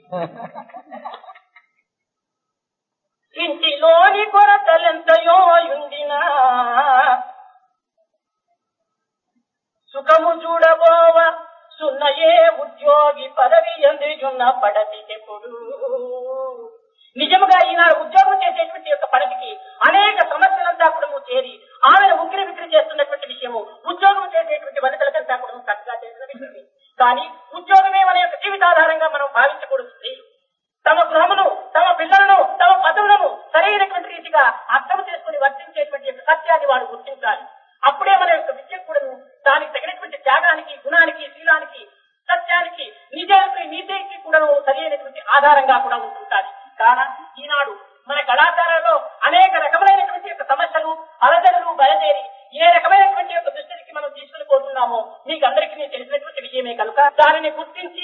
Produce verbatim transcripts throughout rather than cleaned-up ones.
ఇంటిలోని కొరతలెంతయో యుండినా సుఖము చూడబోవ సున్నయే ఉద్యోగి పదవి ఎందున్న పడతికెప్పుడు. నిజముగా ఈనాడు ఉద్యోగం చేసేటువంటి యొక్క పడతికి అనేక సమస్యలంతా కూడా చేరి ఆమెను ఉక్కిరి బిక్కిరి చేస్తున్నటువంటి విషయము ఉద్యోగం చేసేటువంటి వనితలకంతా కూడా చక్కగా చేసిన విషయమే. కానీ ఉద్యోగమే మన యొక్క జీవితాధారంగా మనం భావించకూడదు. స్త్రీలు తమ గృహమును, తమ పిల్లలను, తమ పదవులను సరైనటువంటి రీతిగా అర్థం చేసుకుని వర్తించేటువంటి యొక్క సత్యాన్ని వాడు గుర్తించాలి. అప్పుడే మన యొక్క విద్య కూడా దానికి తగినటువంటి త్యాగానికి, గుణానికి, శీలానికి, సత్యానికి, నిజానికి, నీతికి కూడా సరైనటువంటి ఆధారంగా కూడా ఉంటుంటాది. కాన ఈనాడు మన కళాశాలలో అనేక రకములైనటువంటి యొక్క సమస్యలు, అలజడులు బయలుదేరి ఏ రకమైనటువంటి యొక్క దృష్టికి మనం తీసుకుని పోతున్నామో మీకు అందరికీ తెలిసినటువంటి విషయమే కనుక దానిని గుర్తించి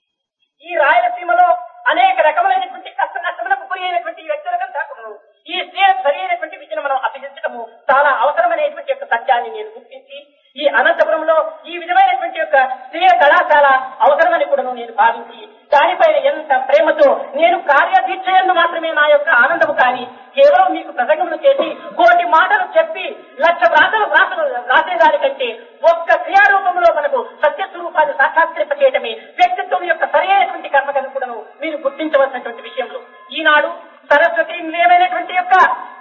ఈ రాయలసీమలో అనేక రకములైనటువంటి కష్ట నష్టములకు గురి అయినటువంటి వ్యక్తులకు కాకుండా ఈ స్త్రీలకు సరైనటువంటి విద్యను మనం అభ్యసించడము చాలా అవసరమైనటువంటి యొక్క సత్యాన్ని నేను గుర్తించి ఈ అనంతపురంలో ఈ విధమైనటువంటి యొక్క స్త్రీల కళాశాల అవసరమని కూడా నేను భావించి దానిపైన ఎంత ప్రేమతో నేను కార్యదీక్షయందు మాత్రమే నా యొక్క ఆనందము కానీ కేవలం మీకు ప్రసంగములు చేసి కోటి మాటలు చెప్పి లక్ష వ్రాతలు వ్రాతలు రాసేదానికంటే ఒక్క క్రియారూపంలో మనకు సత్యస్వరూపాన్ని సాక్షాత్కరింప చేయటమే వ్యక్తిత్వం యొక్క సరైనటువంటి కర్మకను కూడా మీరు గుర్తించవలసినటువంటి విషయంలో ఈనాడు సరస్వతి నిలయమైనటువంటి యొక్క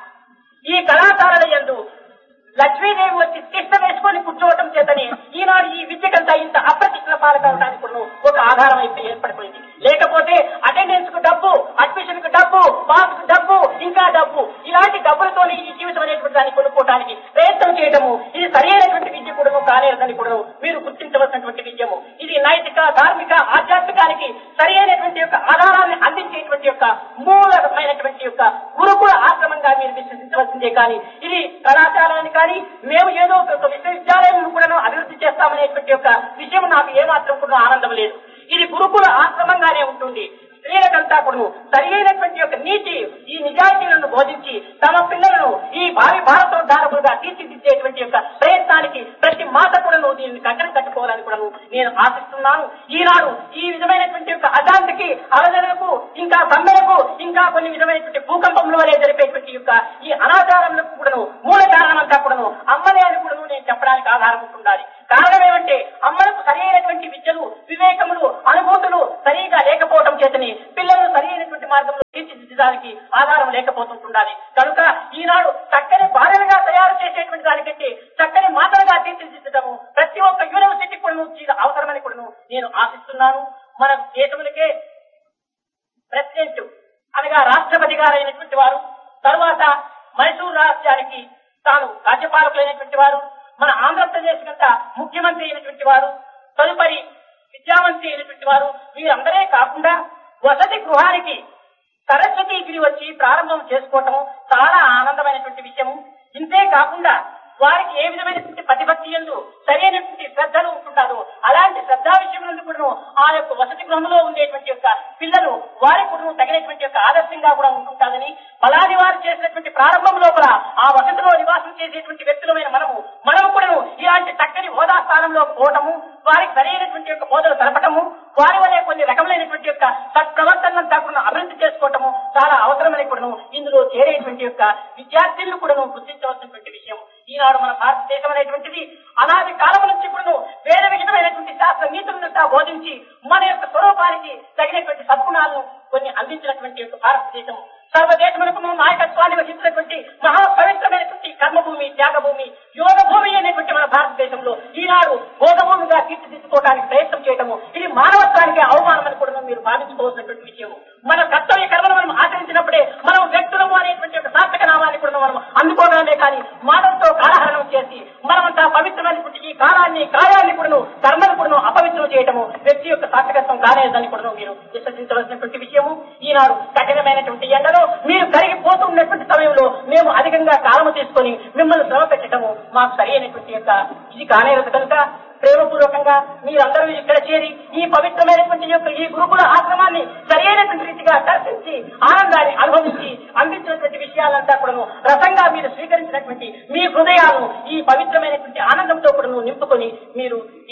ఈ కళాశాలల యందు లక్ష్మీదేవి వచ్చి తిష్ట వేసుకొని కూర్చోవటం చేతనే ఈనాడు ఈ విద్యకంతా ఇంత అప్రతిష్ట పాలకవడానికి కూడా ఒక ఆధారం అయితే ఏర్పడిపోయింది. లేకపోతే అటెండెన్స్ కు డబ్బు, అడ్మిషన్ కు డబ్బు, పాస్ కు డబ్బు, ఇంకా డబ్బు, ఇలాంటి డబ్బులతోనే ఈ జీవితం అనేటువంటి దాన్ని కొనుక్కోవడానికి ప్రయత్నం చేయడము ఇది సరైనటువంటి విద్య కూడా కానేదని కూడా మీరు గుర్తించవలసినటువంటి విద్యము. ఇది నైతిక, ధార్మిక, ఆధ్యాత్మికానికి సరైనటువంటి యొక్క ఆధారాన్ని అందించేటువంటి యొక్క మూలమైనటువంటి యొక్క గురుకుల ఆశ్రమంగా మీరు విశ్వసించవలసిందే. కానీ ఇది కళాశాలని కానీ మేము ఏదో ఒక విశ్వవిద్యాలయం కూడా అభివృద్ధి చేస్తామనేటువంటి యొక్క విషయం నాకు ఏమాత్రం కూడా ఆనందం లేదు. ఇది గురుకుల ఆశ్రమంగానే ఉంటుంది. స్త్రీలకంతా కూడా సరైనటువంటి యొక్క నీతి, ఈ నిజాయితీలను బోధించి తమ పిల్లలను ఈ భావి భారతోద్ధారకులుగా తీర్చిదిద్దేటువంటి యొక్క ప్రయత్నానికి ప్రతి మాత కూడా దీన్ని కంకణం కట్టుకోవాలని కూడా నేను ఆశిస్తున్నాను. ఈనాడు ఈ విధమైనటువంటి యొక్క అశాంతికి, అలజడులకు, ఇంకా సమ్మెలకు, ఇంకా కొన్ని విధమైనటువంటి భూకంపముల వలె జరిపేటువంటి యొక్క ఈ అనాచారములకు కూడా మూల కారణమంతా కూడా అమ్మలే అని కూడా నేను చెప్పడానికి ఆధారం ఉంటుండాలి. కారణం ఏమంటే అమ్మలకు సరైనటువంటి విద్యలు, వివేకములు, అనుభూతులు సరిగా లేకపోవడం చేతని పిల్లలను సరైనటువంటి మార్గంలో తీర్చిదిద్దడానికి ఆధారం లేకపోతుండాలి. కనుక ఈనాడు చక్కని భార్యలుగా తయారు చేసేటువంటి దానికంటే చక్కని మాటలుగా తీర్చిదిద్దడము ప్రతి ఒక్క యూనివర్సిటీ కూడా అవసరమని కూడా నేను ఆశిస్తున్నాను. మన దేశములకే ప్రెసిడెంట్ అనగా రాష్ట్రపతి గారైనటువంటి వారు, తరువాత మైసూరు రాష్ట్రానికి తాను రాజ్యపాలకులైనటువంటి వారు, మన ఆంధ్రప్రదేశ్ కంతా ముఖ్యమంత్రి అయినటువంటి వారు, తదుపరి విద్యామంత్రి అయినటువంటి వారు, వీరందరే కాకుండా వసతి గృహానికి సరస్వతీగిరి వచ్చి ప్రారంభం చేసుకోవటం చాలా ఆనందమైనటువంటి విషయము. ఇంతే కాకుండా వారికి ఏ విధమైనటువంటి ప్రతిభక్తి యందు సరైనటువంటి శ్రద్ధలు ఉంటుంటారో అలాంటి శ్రద్ధా విషయంలో కూడా ఆ యొక్క వసతి గృహంలో ఉండేటువంటి యొక్క పిల్లలు వారికి కూడా తగినటువంటి యొక్క ఆదర్శంగా కూడా ఉంటుంటారని, పలాది వారు చేసినటువంటి ప్రారంభం లోపల ఆ వసతిలో నివాసం చేసేటువంటి వ్యక్తులమైన మనము మనము కూడా ఇలాంటి చక్కని హోదా స్థానంలో పోవటము, వారికి సరైనటువంటి యొక్క బోధలు తెలపటము, వారి వలె కొన్ని రకములైనటువంటి యొక్క సత్ప్రవర్తనంతా కూడా అభివృద్ధి చేసుకోవటము చాలా అవసరమని కూడా ఇందులో చేరేటువంటి యొక్క విద్యార్థులను కూడా గుర్తించవలసినటువంటి విషయం. ఈనాడు మన భారతదేశం అనేటువంటిది అనాది కాలం నుంచి కూడా వేరే విధమైనటువంటి శాస్త్ర నీతులంతా బోధించి మన యొక్క స్వరూపానికి తగినటువంటి సద్గుణాలను కొన్ని అందించినటువంటి యొక్క భారతదేశం సర్వదేశములకు నాయకత్వాన్ని వహించినటువంటి మహా పవిత్రమైనటువంటి కర్మభూమి, త్యాగభూమి, యోగ భూమి అనేటువంటి మన భారతదేశంలో ఈనాడు బోధభూమిగా తీర్చిదిద్దుకోవడానికి ప్రయత్నం చేయటము ఇది మానవత్వానికి అవమానం అని కూడా మీరు భావించుకోవాల్సినటువంటి విషయము. మన కర్తవ్య కర్మను మనం ఆచరించినప్పుడే మనం వ్యక్తులము అనేటువంటి ఒక సార్థక నామాన్ని కూడా మనం అందుకోవడమే కానీ మానవుతో కాలహరణం చేసి మనమంతా పవిత్రమైనటువంటి ఈ కాలాన్ని, కార్యాన్ని కూడా కర్మను కూడా అపవిత్రం చేయటము వ్యక్తి యొక్క సార్థకత్వం కాలేదని కూడా మీరు విశ్వసించవలసినటువంటి విషయము. ఈనాడు కఠినమైనటువంటి ఎండలో మీరు కరిగిపోతున్నటువంటి సమయంలో మేము అధికంగా కాలము తీసుకొని మిమ్మల్ని శ్రమ పెట్టడము మాకు సరి అయినటువంటి యొక్క ఇది కానేరదు. కనుక ప్రేమపూర్వకంగా మీరందరూ ఇక్కడ చేరి ఈ పవిత్రమైనటువంటి యొక్క ఈ గురుకుల ఆశ్రమాన్ని సరైనటువంటి రీతిగా దర్శించి ఆనందాన్ని అనుభవించి అందించినటువంటి విషయాలంతా కూడా రసంగా మీరు స్వీకరించినటువంటి మీ హృదయాలను ఈ పవిత్రమైనటువంటి ఆనందంతో కూడా నింపుకొని మీరు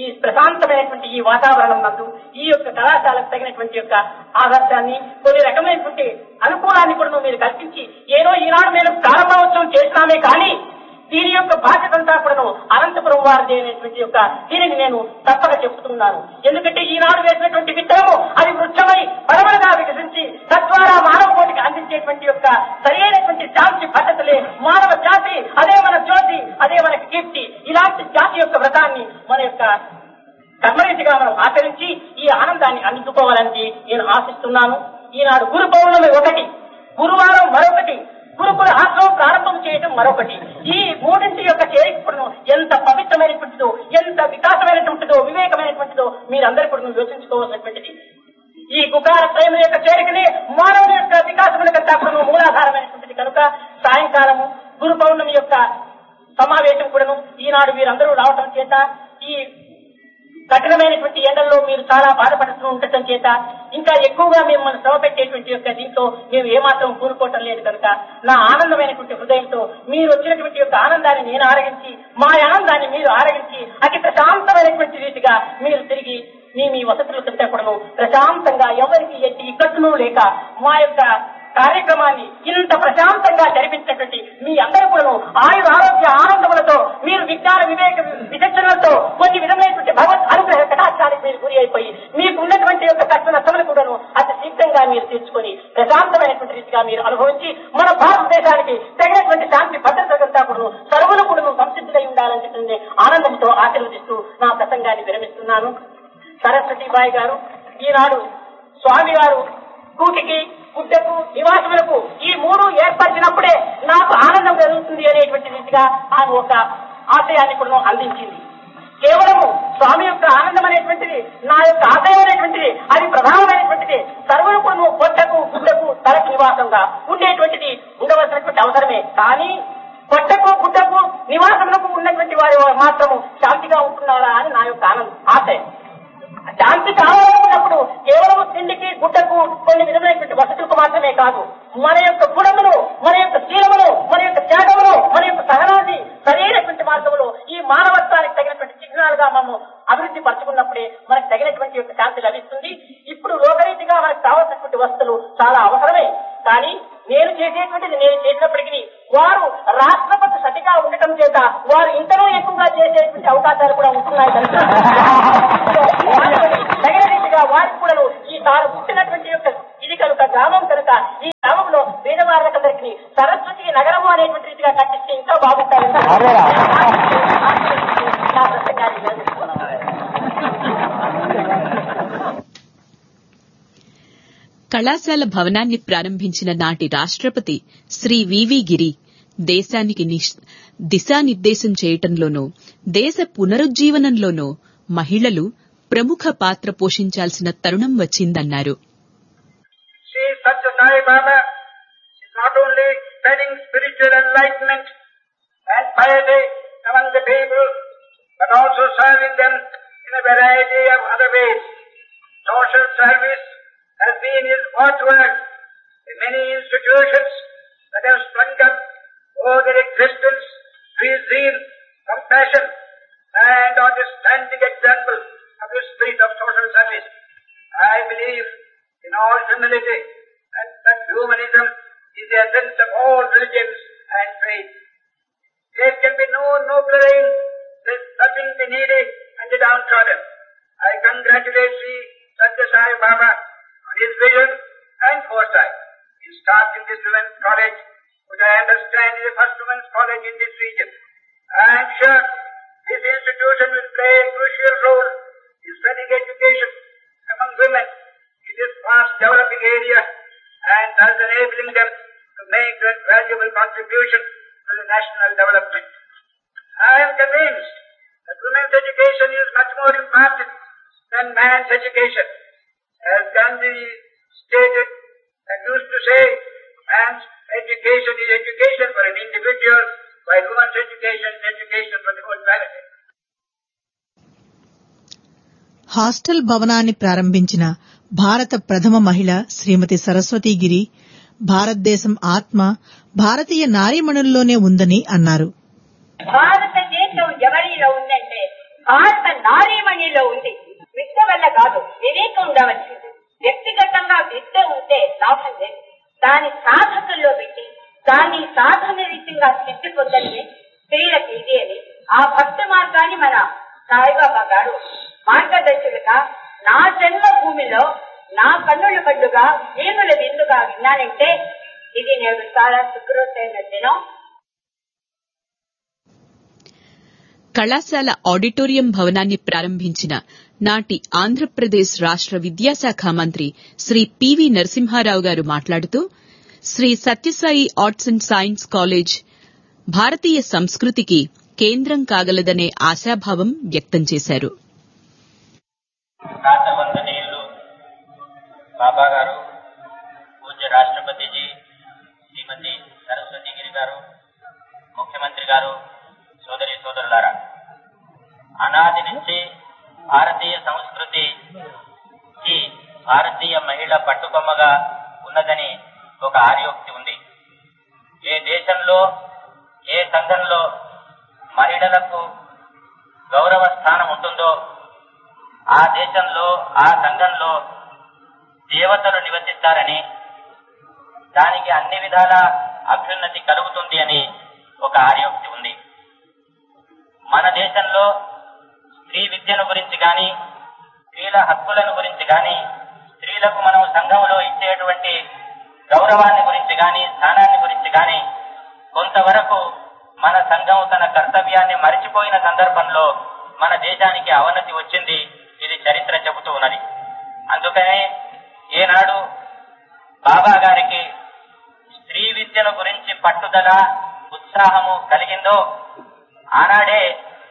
ఈ ప్రశాంతమైనటువంటి ఈ వాతావరణం నందు ఈ యొక్క కళాశాలకు తగినటువంటి యొక్క ఆదర్శాన్ని కొన్ని రకమైనటువంటి అనుకూలాన్ని కూడా మీరు కల్పించి ఏదో ఈనాడు మేము ప్రారంభోత్సవం చేసినామే కానీ దీని యొక్క బాధ్యత అంతా కూడా అనంతపురం వారిది అనేటువంటి యొక్క దీనిని నేను తప్పక చెప్తున్నాను. ఎందుకంటే ఈనాడు వేసినటువంటి విత్తనము అది వృక్షమై పరమలుగా వికసించి తద్వారా మానవ కోటికి అందించేటువంటి యొక్క సరైనటువంటి శాంతి పద్ధతులే మానవ జాతి, అదే మన జ్యోతి, అదే మనకి కీర్తి. ఇలాంటి జాతి యొక్క వ్రతాన్ని మన యొక్క కర్మరీతిగా మనం ఆచరించి ఈ ఆనందాన్ని అందుకోవాలని నేను ఆశిస్తున్నాను. ఈనాడు గురు పౌర్ణమి ఒకటి, గురువారం మరొకటి, గురుకుల ఆశ్రమం ప్రారంభం చేయడం మరొకటి. ఈ మూడింటి యొక్క చేరికను ఎంత పవిత్రమైనటువంటిదో, ఎంత వికాసమైనటువంటిదో, వివేకమైనటువంటిదో మీరందరూ కూడా యోచించుకోవాల్సినటువంటిది. ఈ కుకార ప్రేమ యొక్క చేరికనే మానవుని యొక్క వికాసములకంతా కూడా మూలాధారమైనటువంటిది కనుక సాయంకాలము గురు పౌర్ణమి యొక్క సమావేశం కూడాను ఈనాడు మీరందరూ రావటం చేత ఈ కఠినమైనటువంటి ఎండల్లో మీరు చాలా బాధపడుతూ ఉండటం చేత ఇంకా ఎక్కువగా మిమ్మల్ని శ్రమ పెట్టేటువంటి యొక్క దీంతో మేము ఏమాత్రం కూరుకోవటం లేదు కనుక నా ఆనందమైనటువంటి హృదయంతో మీరు వచ్చినటువంటి యొక్క ఆనందాన్ని నేను ఆరగించి మా ఆనందాన్ని మీరు ఆరగించి అతి ప్రశాంతమైనటువంటి రీతిగా మీరు తిరిగి మీ మీ వసతులకంటే కూడా ప్రశాంతంగా ఎవరికి ఎట్టి ఇక్కట్టును లేక మా యొక్క కార్యక్రమాన్ని ఇంత ప్రశాంతంగా జరిపించినటువంటి మీ అందరూ కూడా ఆయుర ఆరోగ్య ఆనందములతో మీరు విజ్ఞాన వివేక విచక్షణలతో కొన్ని విధమైనటువంటి భగవత్ అనుగ్రహ కటాక్షానికి మీరు గురి అయిపోయి మీకు ఉన్నటువంటి యొక్క కష్ట నష్టములు కూడాను అతి శీఘ్రంగా మీరు తీర్చుకొని ప్రశాంతమైనటువంటి రీతిగా మీరు అనుభవించి మన భారతదేశానికి తగినటువంటి శాంతి భద్రతలంతా కూడా సర్వులు కూడా సంసిద్ధులై ఉండాలని చెప్పి ఆనందంతో ఆశీర్వదిస్తూ నా ప్రసంగాన్ని విరమిస్తున్నాను. సరస్వతీబాయి గారు ఈనాడు స్వామి గారు కూటికి గుడ్డకు నివాసములకు ఈ మూడు ఏర్పరిచినప్పుడే నాకు ఆనందం కలుగుతుంది అనేటువంటి రీతిగా ఆమె ఒక ఆశయాన్ని కూడా అందించింది. కేవలము స్వామి యొక్క ఆనందం అనేటువంటిది నా యొక్క ఆశయం అనేటువంటిది అది ప్రధానమైనటువంటిది. సర్వులు కూడా పొట్టకు గుడ్డకు తలకు నివాసంగా ఉండేటువంటిది ఉండవలసినటువంటి అవసరమే. కానీ పొట్టకు గుడ్డకు నివాసములకు ఉన్నటువంటి వారి మాత్రము శాంతిగా ఉంటున్నారా అని నా యొక్క ఆనందం ఆశయం. శాంతి కావాలనుకున్నప్పుడు కేవలం తిండికి గుడ్డకు కొన్ని విధమైనటువంటి వసతులకు మాత్రమే కాదు, మన యొక్క గుణమును, మన యొక్క శీలమును, మన యొక్క త్యాగమును, మన యొక్క సహనాన్ని సరైనటువంటి మార్గంలో ఈ మానవత్వానికి తగినటువంటి చిహ్నాలుగా మనము అభివృద్ధి పరచుకున్నప్పుడే మనకు తగినటువంటి యొక్క శాంతి లభిస్తుంది. ఇప్పుడు లోకరీతిగా మనకు కావాల్సినటువంటి వస్తువులు చాలా అవసరమే. కానీ నేను చేసేటువంటిది నేను చేసినప్పటికీ వారు రాష్ట్రపతి సతిగా ఉండటం చేత వారు ఇంతలో ఎక్కువగా చేసేటువంటి అవకాశాలు కూడా ఉంటున్నాయి కనుక తగిన రీతిగా వారికి కూడా ఈ తాను పుట్టినటువంటి యొక్క ఇది కనుక గ్రామం కనుక ఈ గ్రామంలో పేదవాళ్ళకందరికీ సరస్వతి నగరము అనేటువంటి రీతిగా కట్టిస్తే ఇంకా బాగుంటారు. కళాశాల భవనాన్ని ప్రారంభించిన నాటి రాష్ట్రపతి శ్రీ వివి గిరి దేశానికి దిశానిర్దేశం చేయటంలోనూ దేశ పునరుజ్జీవనంలోనూ మహిళలు ప్రముఖ పాత్ర పోషించాల్సిన తరుణం వచ్చిందన్నారు. She is such a Sai Baba. She is not only spreading spiritual enlightenment and piety among the people, but also serving them in a variety of other ways. Social service has been his watchword in many institutions that have sprung up over their existence to his zeal, compassion, and on the standing example of his spirit of social service. I believe in all humility and that humanism is the essence of all religions and faiths. There can be no nobler aim than serving the needy and the downtrodden. I congratulate Sri Satya Sai Baba on his vision and foresight in starting this women's college, which I understand is the first women's college in this region. I am sure this institution will play a crucial role in spreading education among women in this fast developing area and thus enabling them to make a valuable contribution to the national development. I am convinced that women's education is much more important than man's education. As Gandhi stated and used to say, man's education is education for an individual, while woman's education is education for the whole family. Hostel భవనాన్ని ప్రారంభించిన భారత ప్రథమ మహిళ శ్రీమతి సరస్వతీగిరి భారతదేశం ఆత్మ భారతీయ నారీమణుల్లోనే ఉందని అన్నారు. భారతదేశం ఎవరిలో ఉందంటే భారత నారీమణిలో ఉంది. విద్య వల్ల కాదు, వివేకం ఉండవలసింది. వ్యక్తిగతంగా విద్య ఉంటే లాభం లేదు. దాని సాధకుల్లో పెట్టి దాన్ని సాధన రీతిగా సిద్ధి పొందడమే స్త్రీలకు ఇది అని ఆ భక్తి మార్గాన్ని మన సాయిబాబా గారు మార్గదర్శకులుగా నా జన్మ భూమిలో నా కన్నుల బడ్డుగా జీవుల విందుగా విన్నానంటే ఇది నేను చాలా సుఖరోతైన దినం. కళాశాల ఆడిటోరియం భవనాన్ని ప్రారంభించిన నాటి ఆంధ్రప్రదేశ్ రాష్ట్ర విద్యాశాఖ మంత్రి శ్రీ పివి నరసింహారావు గారు మాట్లాడుతూ Shri Sathya Sai arts and science college భారతీయ సంస్కృతికి కేంద్రం కాగలదనే ఆశాభావం వ్యక్తం చేశారు. బాబా గారు, పూజ్య రాష్ట్రపతిజీ శ్రీమతి సరస్వతి గిరి గారు, ముఖ్యమంత్రి గారు, సోదరి సోదరులారా, అనాది నుంచి భారతీయ సంస్కృతికి భారతీయ మహిళ పట్టుకొమ్మగా ఉన్నదని ఒక ఆర్యోక్తి ఉంది. ఏ దేశంలో ఏ సంఘంలో మహిళలకు గౌరవ స్థానం ఉంటుందో ఆ దేశంలో ఆ సంఘంలో దేవతలు నివసిస్తారని, దానికి అన్ని విధాల అభ్యున్నతి కలుగుతుంది అని ఒక ఆర్యోక్తి ఉంది. మన దేశంలో స్త్రీ విద్యను గురించి గాని, స్త్రీల హక్కులను గురించి గాని, స్త్రీలకు మనం సంఘంలో ఇచ్చేటువంటి గౌరవాన్ని గురించి గాని, స్థానాన్ని గురించి గాని కొంతవరకు మన సంఘం తన కర్తవ్యాన్ని మరిచిపోయిన సందర్భంలో మన దేశానికి అవనతి వచ్చింది. ఇది చరిత్ర చెబుతూ ఉన్నది. అందుకనే ఏనాడు బాబా గారికి స్త్రీ విద్యను గురించి పట్టుదల, ఉత్సాహము కలిగిందో ఆనాడే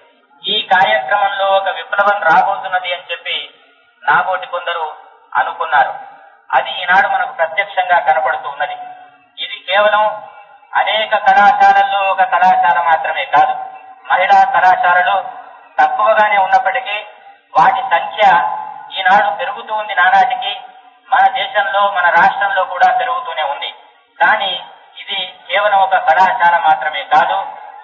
ఈ కార్యక్రమంలో ఒక విప్లవం రాబోతున్నది అని చెప్పి నాబోటి కొందరు అనుకున్నారు. అది ఈనాడు మనకు ప్రత్యక్షంగా కనపడుతూ ఉన్నది. ఇది కేవలం అనేక కళాశాలల్లో ఒక కళాశాల మాత్రమే కాదు. మహిళా కళాశాలలు తక్కువగానే ఉన్నప్పటికీ వాటి సంఖ్య ఈనాడు పెరుగుతూ ఉంది. నానాటికి మన దేశంలో, మన రాష్ట్రంలో కూడా పెరుగుతూనే ఉంది. కానీ ఇది కేవలం ఒక కళాశాల మాత్రమే కాదు.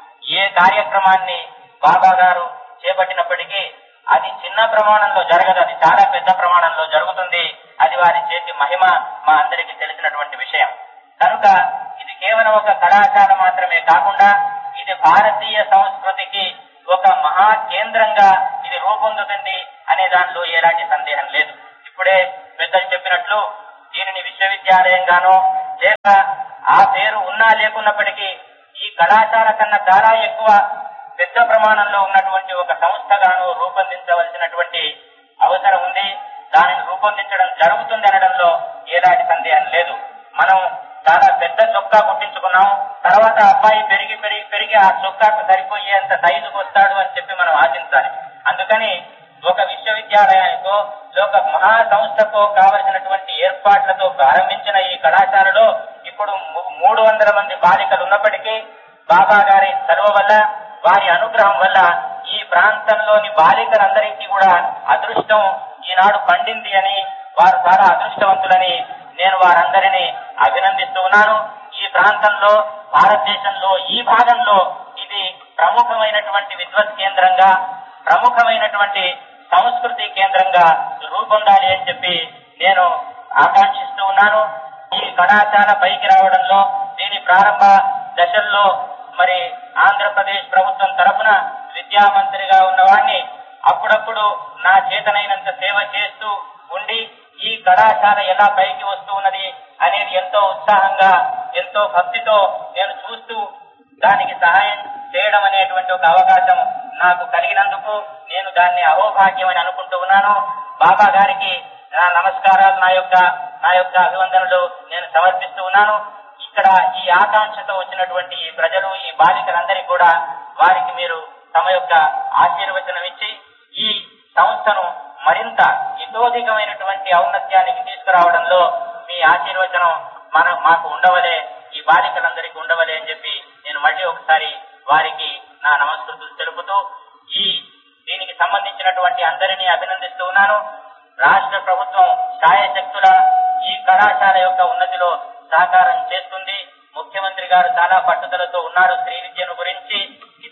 ఏ కార్యక్రమాన్ని బాబా గారు చేపట్టినప్పటికీ అది చిన్న ప్రమాణంలో జరగదు, అది చాలా పెద్ద ప్రమాణంలో జరుగుతుంది. అది వారి చేతి మహిమ మా అందరికీ తెలిసినటువంటి విషయం. కనుక ఇది కేవలం ఒక కళాశాల మాత్రమే కాకుండా ఇది భారతీయ సంస్కృతికి ఒక మహా కేంద్రంగా ఇది రూపొందుతుంది అనే దానిలో ఎలాంటి సందేహం లేదు. ఇప్పుడే పెద్దలు చెప్పినట్లు దీనిని విశ్వవిద్యాలయంగానో లేక ఆ పేరు ఉన్నా లేకున్నప్పటికీ ఈ కళాశాల కన్నా చాలా ఎక్కువ పెద్ద ప్రమాణంలో ఉన్నటువంటి ఒక సంస్థగాను రూపొందించవలసినటువంటి అవసరం ఉంది. దానిని రూపొందించడం జరుగుతుంది అనడంలో ఎలాంటి సందేహం లేదు. మనం చాలా పెద్ద చొక్కా కుట్టించుకున్నాం, తర్వాత అబ్బాయి పెరిగి పెరిగి పెరిగి ఆ చొక్కాకు సరిపోయేంత సైజుకు వస్తాడు అని చెప్పి మనం ఆశించాలి. అందుకని ఒక విశ్వవిద్యాలయానికో ఒక మహా సంస్థకో కావలసినటువంటి ఏర్పాట్లతో ప్రారంభించిన ఈ కళాశాలలో ఇప్పుడు మూడు వందల మంది బాలికలు ఉన్నప్పటికీ బాబా గారి చలువ వల్ల, వారి అనుగ్రహం వల్ల ఈ ప్రాంతంలోని బాలికలందరికీ కూడా అదృష్టం ఈనాడు పండింది అని, వారు చాలా అదృష్టవంతులని నేను వారందరినీ అభినందిస్తూ ఉన్నాను. ఈ ప్రాంతంలో, భారతదేశంలో ఈ భాగంలో ఇది ప్రముఖమైనటువంటి విద్వత్ కేంద్రంగా, ప్రముఖమైనటువంటి సంస్కృతి కేంద్రంగా రూపొందాలి అని చెప్పి నేను ఆకాంక్షిస్తూ ఉన్నాను. ఈ కళాశాల పైకి రావడంలో, దీని ప్రారంభ దశల్లో మరి ఆంధ్రప్రదేశ్ ప్రభుత్వం తరఫున విద్యామంత్రిగా ఉన్నవాడిని అప్పుడప్పుడు నా చేతనైనంత సేవ చేస్తూ ఉండి ఈ కళాశాల ఎలా పైకి వస్తూ ఉన్నది అనేది ఎంతో ఉత్సాహంగా, ఎంతో భక్తితో నేను చూస్తూ దానికి సహాయం చేయడం అనేటువంటి ఒక అవకాశం నాకు కలిగినందుకు నేను దాన్ని అహోభాగ్యం అని అనుకుంటూ ఉన్నాను. బాబా గారికి నా నమస్కారాలు, నా యొక్క నా యొక్క అభివందనలు నేను సమర్పిస్తూ ఉన్నాను. ఇక్కడ ఈ ఆకాంక్షతో వచ్చినటువంటి ఈ ప్రజలు, ఈ బాలికలందరికీ కూడా వారికి మీరు తమ యొక్క ఆశీర్వచనం ఇచ్చి ఈ సంస్థను మరింత ఇతోధికమైనటువంటి ఔన్నత్యానికి తీసుకురావడంలో మీ ఆశీర్వచనం మన మాకు ఉండవలే, ఈ బాలికలందరికీ ఉండవలే అని చెప్పి నేను మళ్ళీ ఒకసారి వారికి నా నమస్కృతులు తెలుపుతూ ఈ దీనికి సంబంధించినటువంటి అందరినీ అభినందిస్తూ ఉన్నాను. రాష్ట్ర ప్రభుత్వం శాయశక్తుల ఈ కళాశాల యొక్క ఉన్నతిలో సహకారం చేస్తుంది. ముఖ్యమంత్రి గారు చాలా పట్టుదలతో ఉన్నారు స్త్రీ విద్యను గురించి. ఇతర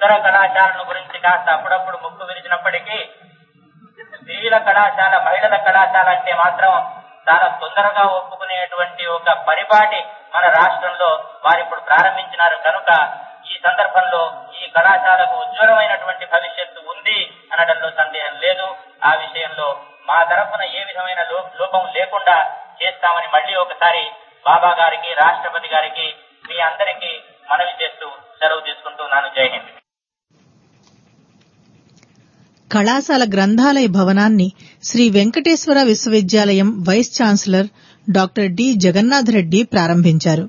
ఇతర కళాశాలను గురించి కాస్త అప్పుడప్పుడు ముక్కు విరిచినప్పటికీ స్త్రీల కళాశాల, మహిళల కళాశాల అంటే మాత్రం చాలా తొందరగా ఒప్పుకునేటువంటి ఒక పరిపాటి మన రాష్ట్రంలో వారు ఇప్పుడు ప్రారంభించినారు కనుక ఈ సందర్భంలో ఈ కళాశాలకు ఉజ్వలమైనటువంటి భవిష్యత్తు ఉంది అనడంలో సందేహం లేదు. ఆ విషయంలో మా తరఫున ఏ విధమైన లోపం లేకుండా చేస్తామని మళ్లీ ఒకసారి బాబా గారికి, రాష్ట్రపతి గారికి, మీ అందరికీ మనవి చేస్తూ సెలవు తీసుకుంటున్నాను. జై హింద్. కళాశాల గ్రంథాలయ భవనాన్ని శ్రీ వెంకటేశ్వర విశ్వవిద్యాలయం vice chancellor doctor D Jagannadh Reddy ప్రారంభించారు.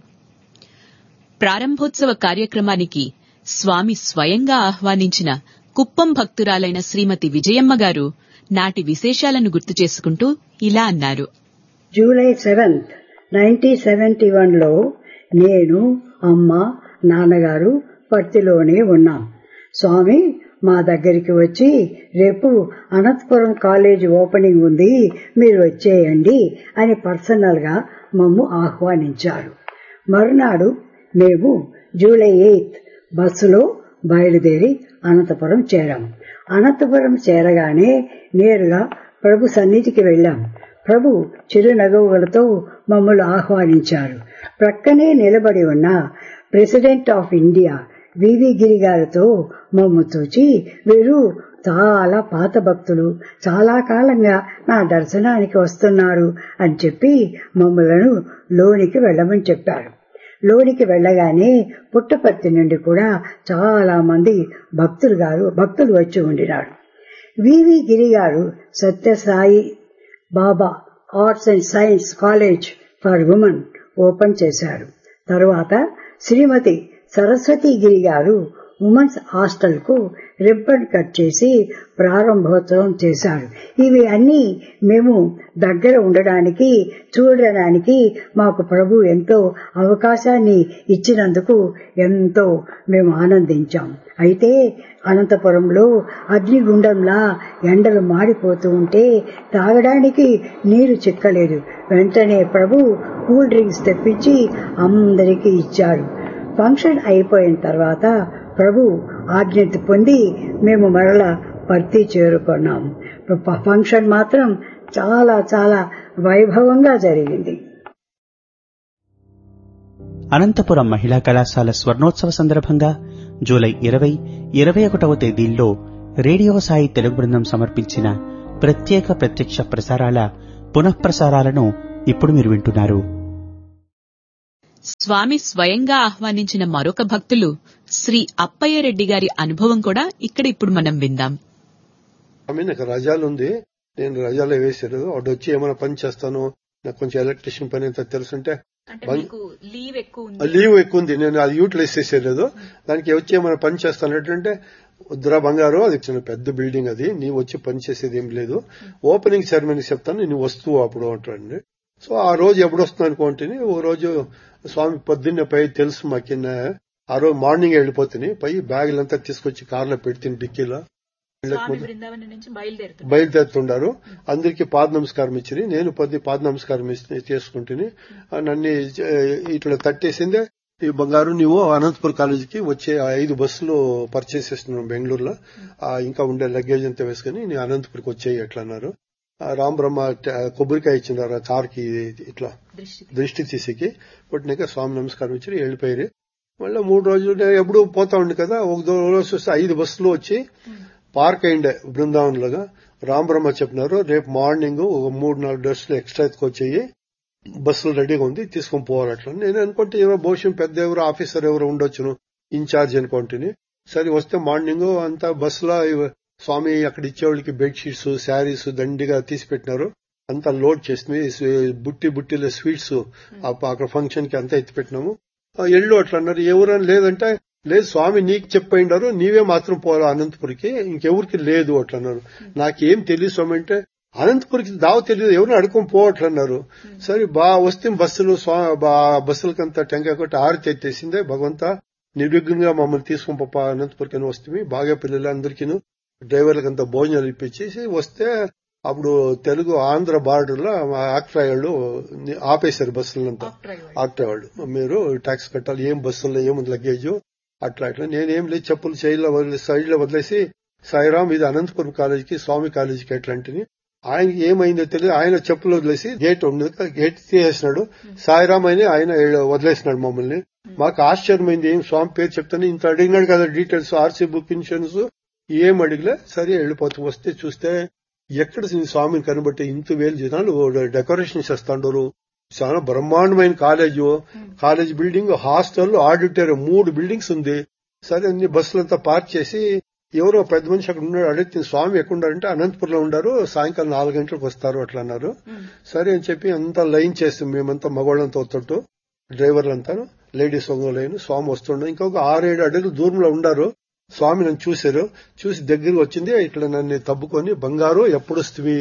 ప్రారంభోత్సవ కార్యక్రమానికి స్వామి స్వయంగా ఆహ్వానించిన కుప్పం భక్తురాలైన శ్రీమతి విజయమ్మ గారు నాటి విశేషాలను గుర్తు చేసుకుంటూ ఇలా అన్నారు. July seventh nineteen seventy one లో నేను, అమ్మ, నాన్నగారు పర్తిలోనే ఉన్నాం. స్వామి మా దగ్గరికి వచ్చి రేపు అనంతపురం కాలేజ్ ఓపెనింగ్ ఉంది, మీరు వచ్చేయండి అని పర్సనల్ గా మమ్ము ఆహ్వానించారు. మరునాడు మేము జూలై ఎయిత్ బస్సులో బయలుదేరి అనంతపురం చేరాం. అనంతపురం చేరగానే నేరుగా ప్రభు సన్నిధికి వెళ్లాం. ప్రభు చిరునగవులతో మమ్మల్ని ఆహ్వానించారు. ప్రక్కనే నిలబడి ఉన్న ప్రెసిడెంట్ ఆఫ్ ఇండియా వివి గిరి గారితో మమ్ము చూచి, వీరు చాలా పాత భక్తులు, చాలా కాలంగా నా దర్శనానికి వస్తున్నారు అని చెప్పి మమ్మలను లోనికి వెళ్లమని చెప్పారు. లోనికి వెళ్లగానే పుట్టపర్తి నుండి కూడా చాలా మంది భక్తులు గారు భక్తులు వచ్చి ఉండినారు. వివి గిరి గారు సత్యసాయి బాబా arts and science college for women open చేశారు. తరువాత శ్రీమతి సరస్వతి గిరి గారు ఉమెన్స్ హాస్టల్ కు రిబ్బన్ కట్ చేసి ప్రారంభోత్సవం చేశారు. ఇవి అన్ని మేము దగ్గర ఉండడానికి, చూడడానికి మాకు ప్రభు ఎంతో అవకాశాన్ని ఇచ్చినందుకు ఎంతో మేము ఆనందించాం. అయితే అనంతపురంలో అగ్నిగుండంలా ఎండలు మాడిపోతూ ఉంటే తాగడానికి నీరు చిక్కలేదు. వెంటనే ప్రభు కూల్ డ్రింక్స్ తెప్పించి అందరికీ ఇచ్చారు. ఫంక్షన్ అయిపోయిన తర్వాత ప్రభు ఆజ్ఞ పొంది మేము మరలా పర్తి చేరుకున్నాము. ఫంక్షన్ మాత్రం చాలా చాలా వైభవంగా జరిగింది. అనంతపురం మహిళా కళాశాల స్వర్ణోత్సవ సందర్భంగా జూలై ఇరవై ఇరవై ఒకటవ తేదీల్లో రేడియో సాయి తెలుగు బృందం సమర్పించిన ప్రత్యేక ప్రత్యక్ష ప్రసారాల పునఃప్రసారాలను ఇప్పుడు మీరు వింటున్నారు. స్వామి స్వయంగా ఆహ్వానించిన మరొక భక్తులు శ్రీ అప్పయ్య రెడ్డి గారి అనుభవం కూడా ఇక్కడ ఇప్పుడు మనం విందాం. నాకు రజాలు ఉంది, నేను రజాలో వేసారు. అటు వచ్చి ఏమైనా పని చేస్తాను, నాకు కొంచెం ఎలక్ట్రిషియన్ పని అంతా తెలుసుంటే లీవ్ ఎక్కువ ఉంది, నేను అది యూటిలైజ్ చేసేలేదు. దానికి వచ్చి ఏమైనా పని చేస్తాను అంటే, వద్దురా బంగారు, అది చిన్న పెద్ద బిల్డింగ్, అది నీవు వచ్చి పని చేసేది ఏం లేదు, ఓపెనింగ్ సెరమనీ చెప్తాను, నేను వస్తువు అప్పుడు అంటాడండి. సో ఆ రోజు ఎప్పుడు వస్తున్నాను అనుకుంటే, ఓ రోజు స్వామి పొద్దున్నే పై తెలుసు మాకిన్న, ఆ రోజు మార్నింగ్ వెళ్ళిపోతుంది, పై బ్యాగులంతా తీసుకొచ్చి కార్లో పెడుతుంది డిక్కీలో, బయలుదేరుతుండారు. అందరికి పాద నమస్కారం ఇచ్చి నేను పది పాద నమస్కారం చేసుకుంటుని, నన్ను ఇట్లా తట్టేసిందే, ఈ బంగారు నువ్వు అనంతపురం కాలేజీకి వచ్చే ఐదు బస్సులు పర్చేస్ చేస్తున్నాను బెంగళూరులో, ఇంకా ఉండే లగేజ్ అంతా వేసుకుని నేను అనంతపురికి వచ్చేయి ఎట్లా అన్నారు. రామ్ బ్రహ్మ కొబ్బరికాయ ఇచ్చినారు కార్కి, ఇట్లా దృష్టి తీసికి పుట్టినాక స్వామి నమస్కారం ఇచ్చి వెళ్ళిపోయారు. మళ్ళీ మూడు రోజులు ఎప్పుడు పోతా ఉండి కదా, ఒక రోజు వస్తే ఐదు బస్సులు వచ్చి పార్క్ అయిండే బృందావన్ లాగా. రామ్ బ్రహ్మ చెప్పినారు, రేపు మార్నింగ్ ఒక మూడు నాలుగు డ్రెస్సులు ఎక్స్ట్రా ఎత్తుకొచ్చేయి, బస్సులు రెడీగా ఉంది, తీసుకొని పోవాలి. అట్లా నేను అనుకుంటే ఎవరో భవిష్యం పెద్ద ఎవరో ఆఫీసర్ ఎవరో ఉండొచ్చును, ఇన్ఛార్జ్ అనుకుంటుని. సరే వస్తే మార్నింగ్ అంతా బస్సులో స్వామి అక్కడ ఇచ్చేవాళ్ళకి బెడ్షీట్స్, శారీస్ దండిగా తీసి పెట్టినారు, అంతా లోడ్ చేసింది. బుట్టి బుట్టిలో స్వీట్స్ అక్కడ ఫంక్షన్ కి అంతా ఎత్తి పెట్టినాము. ఎళ్ళు అట్లా అన్నారు. ఎవరని లేదంటే, లేదు స్వామి నీకు చెప్పినారు, నీవే మాత్రం పోరా అనంతపురికి, ఇంకెవరికి లేదు అట్లా అన్నారు. నాకేం తెలియదు స్వామి అంటే, అనంతపురికి దావ తెలియదు, ఎవరిని అడుకొని పోవట్లన్నారు. సరే బా వస్తే బస్సులు బస్సులకంతా టెంకాయ కొట్టి ఆరితి ఎత్తేసిందే, భగవంత నిర్విఘ్నంగా మమ్మల్ని తీసుకుని పప్ప అనంతపురికి వస్తే బాగా పిల్లలు అందరికీ డ్రైవర్లకంతా భోజనాలు ఇప్పించేసి వస్తే, అప్పుడు తెలుగు ఆంధ్ర బార్డర్ లో ఆక్ట్రా వాళ్ళు ఆపేశారు బస్సులంతా. ఆక్ట్రా వాళ్ళు మీరు ట్యాక్స్ కట్టాలి, ఏం బస్సుల్లో ఏముంది లగేజ్ అట్లా అట్లా నేనేం లేదు చెప్పులు చైల్లో వదిలేసి సైడ్ లో వదిలేసి సాయిరాం ఇది అనంతపురం కాలేజీకి స్వామి కాలేజీకి ఎట్లాంటిని ఆయనకి ఏమైందో తెలియదు. ఆయన చెప్పులు వదిలేసి గేట్ ఉండదు గేట్ తీసేసినాడు. సాయిరాం అని ఆయన వదిలేసినాడు మమ్మల్ని. మాకు ఆశ్చర్యమైంది, ఏం స్వామి పేరు చెప్తాను ఇంత అడిగినాడు కదా డీటెయిల్స్ ఆర్సీ బుక్ ఇన్సూరెన్స్ ఏం అడిగలే. సరే వెళ్ళిపోతూ వస్తే చూస్తే ఎక్కడ స్వామిని కనబట్టి ఇంత వేలు జనాలు డెకరేషన్ చేస్తాండారు. చాలా బ్రహ్మాండమైన college college building hostel auditorium మూడు బిల్డింగ్స్ ఉంది. సరే అన్ని బస్సులంతా పార్క్ చేసి ఎవరో పెద్ద మనిషి అక్కడ ఉన్నాడు. అడిగితే స్వామి ఎక్కడున్నారంటే అనంతపురంలో ఉండారు, సాయంకాలం నాలుగు గంటలకు వస్తారు అట్లా అన్నారు. సరే అని చెప్పి అంతా లైన్ చేస్తాం మేమంతా మగవాళ్ళంతా వస్తుంటూ డ్రైవర్లంతా లేడీస్ ఒక లైన్ స్వామి వస్తుండే. ఇంకొక ఆరేడు అడుగులు దూరంలో ఉండారు. స్వామి నన్ను చూశారు, చూసి దగ్గరకు వచ్చింది. ఇట్లా నన్ను తబ్బుకొని బంగారు ఎప్పుడు వస్తుంది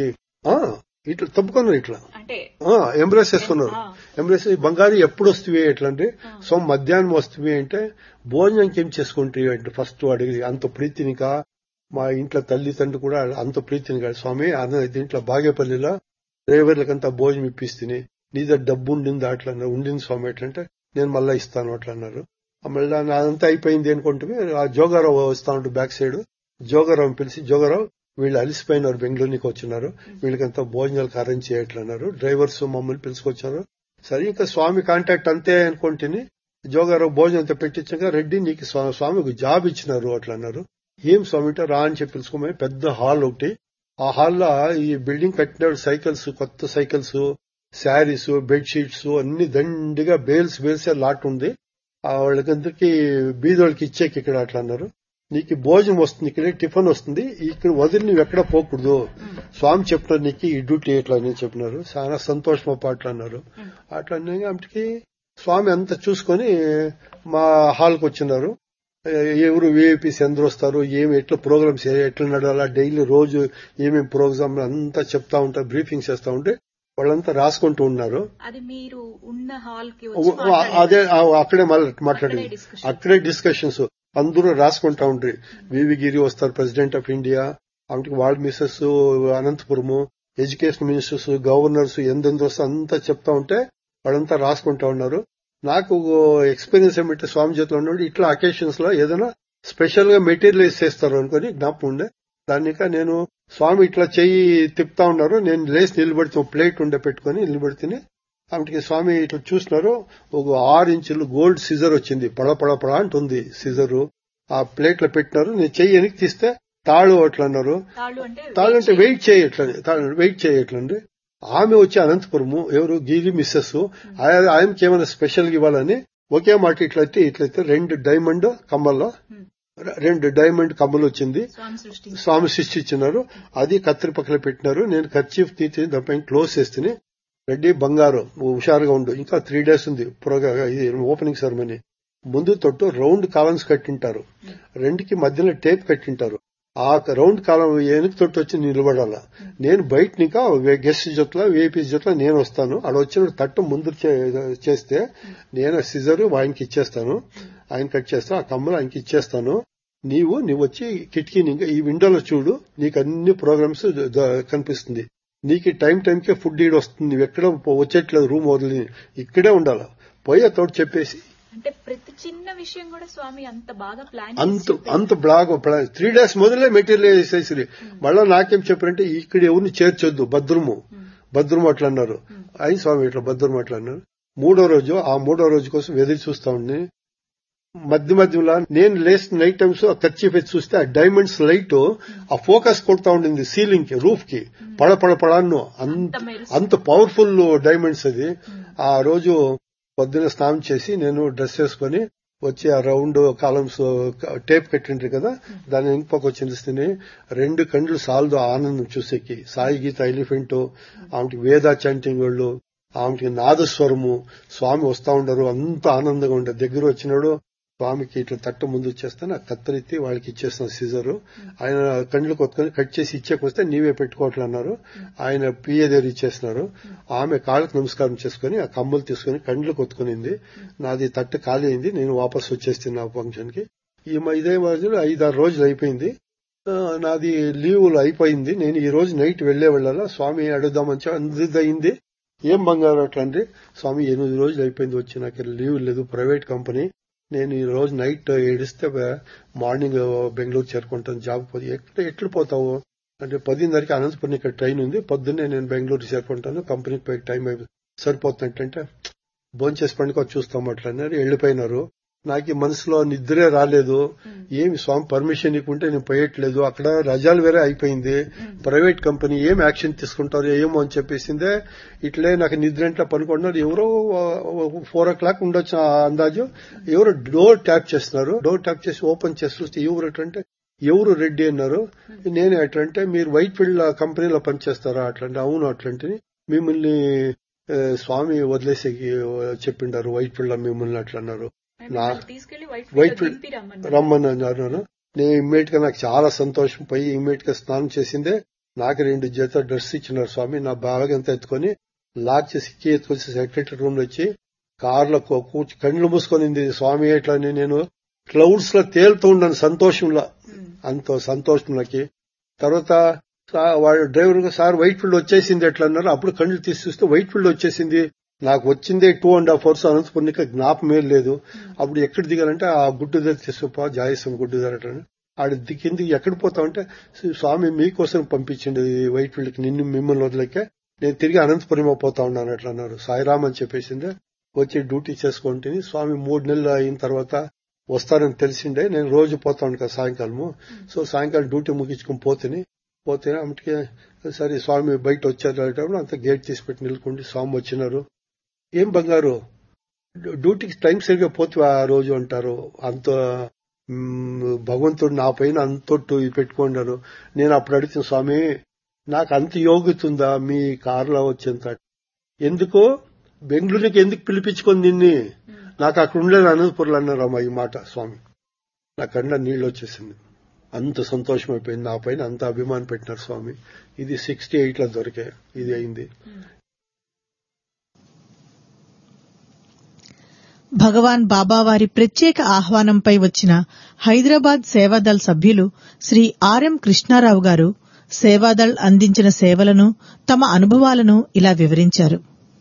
ఇట్లా తప్పుకున్నారు, ఇట్లా ఎంబ్రేస్ చేసుకున్నారు. ఎంబ్రేస్ బంగారు ఎప్పుడు వస్తుంది ఎట్లా అంటే సో మధ్యాహ్నం వస్తుంది అంటే భోజనానికి ఏం చేసుకుంటాయి అంటే ఫస్ట్ అడిగి అంత ప్రీతినిక మా ఇంట్లో తల్లిదండ్రులు కూడా అంత ప్రీతిని కాదు స్వామి అన్న దీంట్లో బాగేపల్లిలో డ్రైవర్లకంతా భోజనం ఇప్పిస్తుంది నీ దగ్గర డబ్బు ఉండింది అట్లా ఉండింది స్వామి ఎట్లంటే నేను మళ్ళా ఇస్తాను అట్లా అన్నారు. మళ్ళీ అదంతా అయిపోయింది అనుకుంటే ఆ జోగారావు వస్తా ఉంటూ బ్యాక్ సైడ్ జోగారావు పిలిచి జోగారావు వీళ్ళు అలిసిపోయినారు బెంగళూరుకి వచ్చినారు వీళ్ళకంతా భోజనాలకు అరేంజ్ చేయట్లన్నారు. డ్రైవర్స్ మమ్మల్ని పిలుచుకొచ్చారు. సరే ఇంకా స్వామి కాంటాక్ట్ అంతే అనుకుంటేనే జోగారావు భోజనం అంతా పెట్టించాక రెడ్డి నీకు స్వామికి జాబ్ ఇచ్చినారు అట్లా అన్నారు. ఏం స్వామి రా అని చెప్పి పిలుచుకోమని పెద్ద హాల్ ఒకటి ఆ హాల్లో ఈ బిల్డింగ్ కట్టినాడు సైకిల్స్ కొత్త సైకిల్స్ శారీస్ బెడ్షీట్స్ అన్ని దండిగా బేల్స్ బేల్స్ లాట్ ఉంది. వాళ్ళకందరికి బీదోళ్ళకి ఇచ్చేకి ఇక్కడ అట్లా అన్నారు. నీకు భోజనం వస్తుంది ఇక్కడ టిఫిన్ వస్తుంది ఇక్కడ వదిలి నువ్వు ఎక్కడ పోకూడదు స్వామి చెప్పినారు నీకు ఈ డ్యూటీ ఎట్లా అని చెప్పినారు. చాలా సంతోషం పాటలు అన్నారు. అట్లా అప్పటికి స్వామి అంతా చూసుకొని మా హాల్కి వచ్చినారు. ఎవరు విఐపీస్ ఎందరు వస్తారు ఏమి ఎట్లా ప్రోగ్రామ్స్ ఎట్లా నడాలా డైలీ రోజు ఏమేమి ప్రోగ్రామ్ అంతా చెప్తా ఉంటారు బ్రీఫింగ్స్ చేస్తా ఉంటే వాళ్ళంతా రాసుకుంటూ ఉన్నారు. అదే అక్కడే మాట్లాడేది అక్కడే డిస్కషన్స్ అందరూ రాసుకుంటా ఉంటారు. వివి గిరి వస్తారు ప్రెసిడెంట్ ఆఫ్ ఇండియా ఆమెకి వాళ్ళ Mrs Anantapuramu education ministers governors ఎందెందు వస్తే అంతా చెప్తా ఉంటే వాళ్ళంతా రాసుకుంటా ఉన్నారు. నాకు ఎక్స్పీరియన్స్ ఏమంటే స్వామి చేతిలో ఉన్నాడు ఇట్లా అకేషన్స్ లో ఏదైనా స్పెషల్ గా మెటీరియలైజ్ చేస్తారు అనుకుని జ్ఞాపకం ఉండే దానిక నేను స్వామి ఇట్లా చెయ్యి తిప్పుతా ఉన్నారు నేను లేచి నిలబడితే ప్లేట్ ఉండే పెట్టుకుని నిలబడితేనే ఆమెకి స్వామి ఇట్లా చూసినారు. ఒక ఆరు ఇంచులు గోల్డ్ సిజర్ వచ్చింది పడ పడ పడ అంటుంది సిజరు ఆ ప్లేట్ లో పెట్టినారు. నేను చెయ్యి వెనక్కి తీస్తే తాళు అట్లా అన్నారు. తాళు అంటే వెయిట్ చేయట్లని వెయిట్ చేయట్లండి. ఆమె వచ్చి అనంతపురము ఎవరు గిరి మిస్సెస్ ఆయనకి ఏమైనా స్పెషల్ గా ఇవ్వాలని ఒకే మాట ఇట్లయితే ఇట్లయితే రెండు డైమండ్ కమ్మల్లో రెండు డైమండ్ కమ్మలు వచ్చింది స్వామి సృష్టించినారు. అది కత్తిరి పక్కన పెట్టినారు. నేను కర్చీఫ్ తీసి దానిపైన క్లోజ్ చేస్తే రెడ్డి బంగారు హుషారుగా ఉండు ఇంకా త్రీ డేస్ ఉంది ఇది ఓపెనింగ్ సెరమనీ ముందు తొట్టు రౌండ్ కాలమ్స్ కట్టింటారు రెండుకి మధ్యలో టేప్ కట్టింటారు. ఆ రౌండ్ కాలం వెనక్కి తొట్టు వచ్చి నిలబడాలా నేను బయట ఇంకా గెస్ట్ జొట్ల విఐపీ జొట్ల నేను వస్తాను అక్కడ వచ్చిన తట్టు ముందు చేస్తే నేను సిజర్ ఆయనకి ఇచ్చేస్తాను ఆయన కట్ చేస్తాను ఆ కమ్మలు ఆయనకి ఇచ్చేస్తాను. నీవు నువ్వు వచ్చి కిటికీ ఇంకా ఈ విండోలో చూడు నీకు అన్ని ప్రోగ్రామ్స్ కనిపిస్తుంది నీకు టైం టైంకే ఫుడ్ ఈడ్ వస్తుంది నువ్వు ఎక్కడ వచ్చేట్లేదు రూమ్ వదిలి ఇక్కడే ఉండాలా పోయే తోడు చెప్పేసి అంటే ప్రతి చిన్న విషయం కూడా స్వామి అంత బాగా ప్లాన్ అంత అంత బాగా ప్లాన్ త్రీ డేస్ మొదలే మెటీరియల్ వేసేసి మళ్ళా నాకేం చెప్పారంటే ఇక్కడ ఎవరిని చేర్చొద్దు భద్రము భద్రము అట్లా అన్నారు. ఆయన స్వామి ఇట్లా భద్రము అట్లా అన్నారు. మూడో రోజు ఆ మూడో రోజు కోసం ఎదురు చూస్తా ఉండి మధ్య మధ్యలో నేను లేచిన నైట్ టైమ్స్ ఆ ఖర్చు పెట్టి చూస్తే ఆ డైమండ్స్ లైట్ ఆ ఫోకస్ కొడతా ఉండింది సీలింగ్ కి రూఫ్ కి పడ పడ పడాను అంత అంత పవర్ఫుల్ డైమండ్స్ అది. ఆ రోజు పొద్దున్న స్నానం చేసి నేను డ్రెస్ వేసుకుని వచ్చి ఆ రౌండ్ కాలమ్స్ టేప్ కట్టింటారు కదా దాన్ని ఇంకొక వచ్చింది రెండు కండ్లు సాల్దు ఆనందం చూసేకి సాయి గీత ఎలిఫెంట్ ఆమెకి వేద చాంటింగ్ వాళ్ళు ఆమెకి నాదస్వరము స్వామి వస్తా ఉండరు అంత ఆనందంగా ఉండే దగ్గర వచ్చినాడు స్వామికి ఇట్లా తట్ట ముందు ఇచ్చేస్తాను ఆ కత్తెత్తి వాళ్ళకి ఇచ్చేస్తాను సిజరు ఆయన కండ్లు కొట్టుకొని కట్ చేసి ఇచ్చేకొస్తే నీవే పెట్టుకోవట్లన్నారు. ఆయన పిఏ దగ్గర ఇచ్చేస్తున్నారు. ఆమె కాళ్ళకు నమస్కారం చేసుకుని ఆ కమ్మలు తీసుకుని కండ్లు కొట్టుకునింది. నాది తట్ట ఖాళీ అయింది నేను వాపస్ వచ్చేస్తాను ఆ ఫంక్షన్ కి. ఈ ఇదే రోజులు ఐదారు రోజులు అయిపోయింది నాది లీవులు అయిపోయింది. నేను ఈ రోజు నైట్ వెళ్లే వెళ్ళాలా స్వామి అడుగుదామని అందరిది అయింది. ఏం బంగారు అట్లా అండి స్వామి ఎనిమిది రోజులు అయిపోయింది వచ్చి నాకు లీవ్ లేదు ప్రైవేట్ కంపెనీ నేను ఈ రోజు నైట్ ఏడిస్తే మార్నింగ్ బెంగళూరు చేరుకుంటాను జాబ్ పోయి ఎక్కడ ఎట్లు పోతావు అంటే పదిన్నరకి అనంతపురం ఇక్కడ ట్రైన్ ఉంది, పొద్దున్నే నేను బెంగళూరు చేరుకుంటాను, కంపెనీకి పోయి టైం సరిపోతుందంటే భోజనం చేసి పండుగ చూస్తాం అట్లా వెళ్లిపోయినారు. నాకు ఈ మనసులో నిద్రే రాలేదు. ఏమి స్వామి పర్మిషన్ ఇవ్వకుంటే నేను పోయట్లేదు, అక్కడ రజాలు వేరే అయిపోయింది, ప్రైవేట్ కంపెనీ ఏం యాక్షన్ తీసుకుంటారు ఏమో అని చెప్పేసిందే. ఇట్లే నాకు నిద్ర ఇంట్లో పనుకున్నారు. ఎవరో ఫోర్ ఓ క్లాక్ ఉండొచ్చు అందాజు. ఎవరో డోర్ ట్యాప్ చేస్తున్నారు. డోర్ ట్యాప్ చేసి ఓపెన్ చేసి చూస్తే ఎవరు ఎట్లంటే ఎవరు రెడ్డి అన్నారు. నేను ఎట్లంటే మీరు వైట్ ఫీల్డ్ కంపెనీలో పనిచేస్తారా అట్లంటే అవును అట్లాంటి మిమ్మల్ని స్వామి వదిలేసి చెప్పిండారు వైట్ ఫీల్డ్ మిమ్మల్ని అట్లా అన్నారు. వైట్ ఫీల్డ్ రమ్మని అన్నారు. నేను ఇమ్మీడియట్ గా నాకు చాలా సంతోషం పోయి ఇమ్మీడియట్ గా స్నానం చేసిందే. నాకు రెండు జత డ్రెస్ ఇచ్చినారు స్వామి. నా బ్యాగ్ అంతా ఎత్తుకొని లాక్ చేసి కీ ఎత్తుకొచ్చి సెక్రటరీ రూమ్ లో వచ్చి కార్లో కూర్చి కళ్ళు మూసుకొనింది స్వామి. ఎట్లా నేను క్లౌడ్స్ లో తేలుతూ ఉన్నాను సంతోషంలో, అంత సంతోషంలోకి. తర్వాత వాడు డ్రైవర్ సార్ వైట్ ఫీల్డ్ వచ్చేసింది ఎట్లా అన్నారు. అప్పుడు కళ్ళు తీసి చూస్తే వైట్ ఫీల్డ్ వచ్చేసింది. నాకు వచ్చిందే two and half hours Anantapuram జ్ఞాపమే లేదు. అప్పుడు ఎక్కడ దిగాలంటే ఆ గుడ్డు దగ్గర తీసుకుపో జాయసం గుడ్డు దగ్గర ఆడ కిందికి ఎక్కడ పోతామంటే స్వామి మీకోసం పంపించింది వైట్ ఫీల్డ్ కి, నిన్ను మిమ్మల్ని వదిలేకే నేను తిరిగి అనంతపురం పోతా ఉన్నాను అట్లా అన్నారు. సాయిరామ్ అని చెప్పేసిందే. వచ్చి డ్యూటీ చేసుకుంటే స్వామి మూడు నెలలు అయిన తర్వాత వస్తారని తెలిసిండే. నేను రోజు పోతా ఉంటాను కదా సాయంకాలము. సో సాయంకాలం డ్యూటీ ముగించుకుని పోతేనే పోతే అమ్మటికే సరే స్వామి బయట వచ్చారు. అంత గేట్ తీసి పెట్టి నిలుకుండి స్వామి వచ్చినారు. ఏం బంగారు డ్యూటీకి టైం సరిగ్గా పోతే ఆ రోజు అంటారు. అంత భగవంతుడు నా పైన అంతొట్టు పెట్టుకున్నారు. నేను అప్పుడు అడుగుతున్న స్వామి నాకు అంత యోగ్యతుందా మీ కారులో వచ్చేంత, ఎందుకో బెంగళూరుకి ఎందుకు పిలిపించుకొని నిన్ని, నాకు అక్కడ ఉండలేదు అనంతపురంలో అన్నారమ్మా ఈ మాట స్వామి. నా కన్నా నీళ్ళు వచ్చేసింది. అంత సంతోషం అయిపోయింది. నా పైన అంత అభిమానం పెట్టినారు స్వామి. ఇది సిక్స్టీ ఎయిట్ లో దొరికే ఇది అయింది. భగవాన్ బాబావారి ప్రత్యేక ఆహ్వానంపై వచ్చిన హైదరాబాద్ సేవాదళ్ సభ్యులు శ్రీ ఆర్ఎం కృష్ణారావు గారు సేవాదళ్ అందించిన సేవలను, తమ అనుభవాలను ఇలా వివరించారు.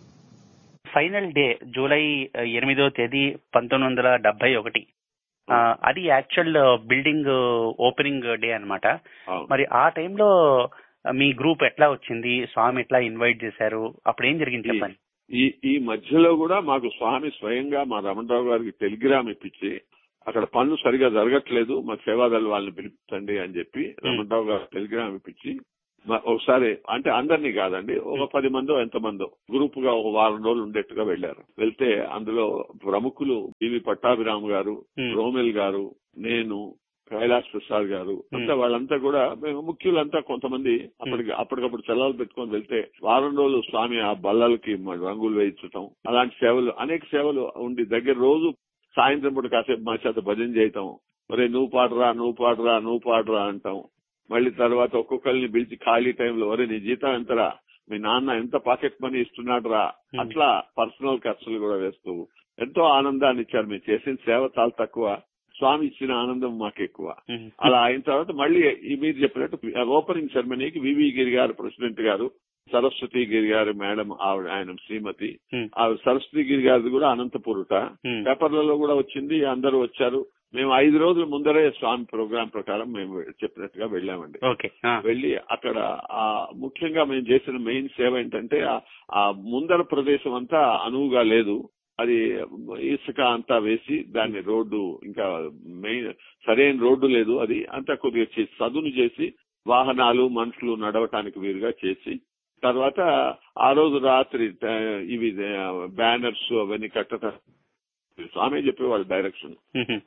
ఫైనల్ డే జూలై ఎనిమిదో తేదీ పంతొమ్మిది వందల డెబ్బై ఒకటి అది యాక్చువల్ బిల్డింగ్ ఓపెనింగ్ డే అన్నమాట. మరి ఆ టైంలో మీ గ్రూప్ ఎట్లా వచ్చింది, స్వామి ఎట్లా ఇన్వైట్ చేశారు, అప్పుడు ఏం జరిగింది చెప్పండి. ఈ ఈ మధ్యలో కూడా మాకు స్వామి స్వయంగా మా రమణరావు గారికి టెలిగ్రామ్ ఇప్పించి అక్కడ పనులు సరిగా జరగట్లేదు, మా సేవాదళ వాళ్ళని పిలిపించండి అని చెప్పి రమణరావు గారు టెలిగ్రామ్ ఇప్పించి ఒకసారి అంటే అందరినీ కాదండి ఒక పది మందో ఎంతమందో గ్రూప్ గా ఒక వారం రోజులు ఉండేట్టుగా వెళ్లారు. వెళ్తే అందులో ప్రముఖులు బివి పట్టాభిరామ్ గారు, రోమెల్ గారు, నేను, కైలాస్ ప్రసాద్ గారు అంతా వాళ్ళంతా కూడా మేము ముఖ్యులంతా కొంతమంది అప్పటికి అప్పటికప్పుడు సెలవులు పెట్టుకొని వెళ్తే వారం రోజులు స్వామి ఆ బల్లలకి రంగులు వేయించటం అలాంటి సేవలు అనేక సేవలు ఉండి దగ్గర రోజు సాయంత్రం పూట కాసేపు మా చేత భజన చేయటం, మరే నువ్వు పాడరా నువ్వు పాడరా నువ్వు పాడరా అంటాం. మళ్ళీ తర్వాత ఒక్కొక్కరిని పిలిచి ఖాళీ టైంలో ఒరే నీ జీతం ఎంతరా, మీ నాన్న ఎంత పాకెట్ మనీ ఇస్తున్నాడు రా, అట్లా పర్సనల్ ఖర్చులు కూడా వేస్తూ ఎంతో ఆనందాన్ని ఇచ్చారు. మీరు చేసిన సేవ చాలా తక్కువ, స్వామి ఇచ్చిన ఆనందం మాకు ఎక్కువ. అలా అయిన తర్వాత మళ్ళీ మీరు చెప్పినట్టు ఓపెనింగ్ సెరమనీకి వివి గిరి గారు ప్రెసిడెంట్ గారు, సరస్వతి గిరి గారు మేడం ఆవిడ ఆయన శ్రీమతి, ఆ సరస్వతి గిరి గారిది కూడా అనంతపురట పేపర్లలో కూడా వచ్చింది, అందరూ వచ్చారు. మేము ఐదు రోజుల ముందరే స్వామి ప్రోగ్రాం ప్రకారం మేము చెప్పినట్టుగా వెళ్ళామండి. వెళ్లి అక్కడ ఆ ముఖ్యంగా మేము చేసిన మెయిన్ సేవ ఏంటంటే ఆ ముందర ప్రదేశం అంతా అనువుగా లేదు, అది ఇసుక అంతా వేసి దాన్ని రోడ్డు ఇంకా మెయిన్ సరైన రోడ్డు లేదు, అది అంతా కొద్దిగా సదును చేసి వాహనాలు మనుషులు నడవటానికి వీలుగా చేసి తర్వాత ఆ రోజు రాత్రి ఇవి బ్యానర్స్ అవన్నీ కట్టడం స్వామి చెప్పేవాళ్ళు డైరెక్షన్.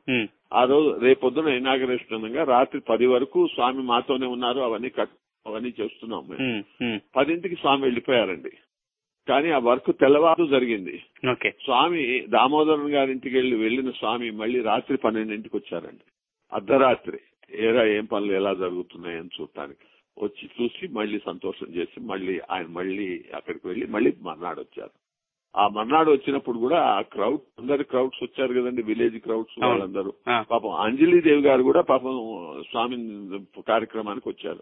ఆ రోజు రేపొద్దున ఇనాగరేషన్ అనగా రాత్రి పది వరకు స్వామి మాతోనే ఉన్నారు, అవన్నీ కట్ అవన్నీ చేస్తున్నాం మేము. పదింటికి స్వామి వెళ్లిపోయారండి. కానీ ఆ వర్క్ తెల్లవారు జరిగింది. స్వామి దామోదరన్ గారింటికి వెళ్లి వెళ్లిన స్వామి మళ్లీ రాత్రి పన్నెండింటికి వచ్చారండి. అర్ధరాత్రి ఏరా ఏం పనులు ఎలా జరుగుతున్నాయని చూడటానికి వచ్చి చూసి మళ్లీ సంతోషం చేసి మళ్లీ ఆయన మళ్లీ అక్కడికి వెళ్లి మళ్లీ మర్నాడు వచ్చారు. ఆ మర్నాడు వచ్చినప్పుడు కూడా ఆ క్రౌడ్ అందరి క్రౌడ్స్ వచ్చారు కదండి, విలేజ్ క్రౌడ్స్ వాళ్ళందరూ. పాపం అంజలీదేవి గారు కూడా పాపం స్వామి కార్యక్రమానికి వచ్చారు.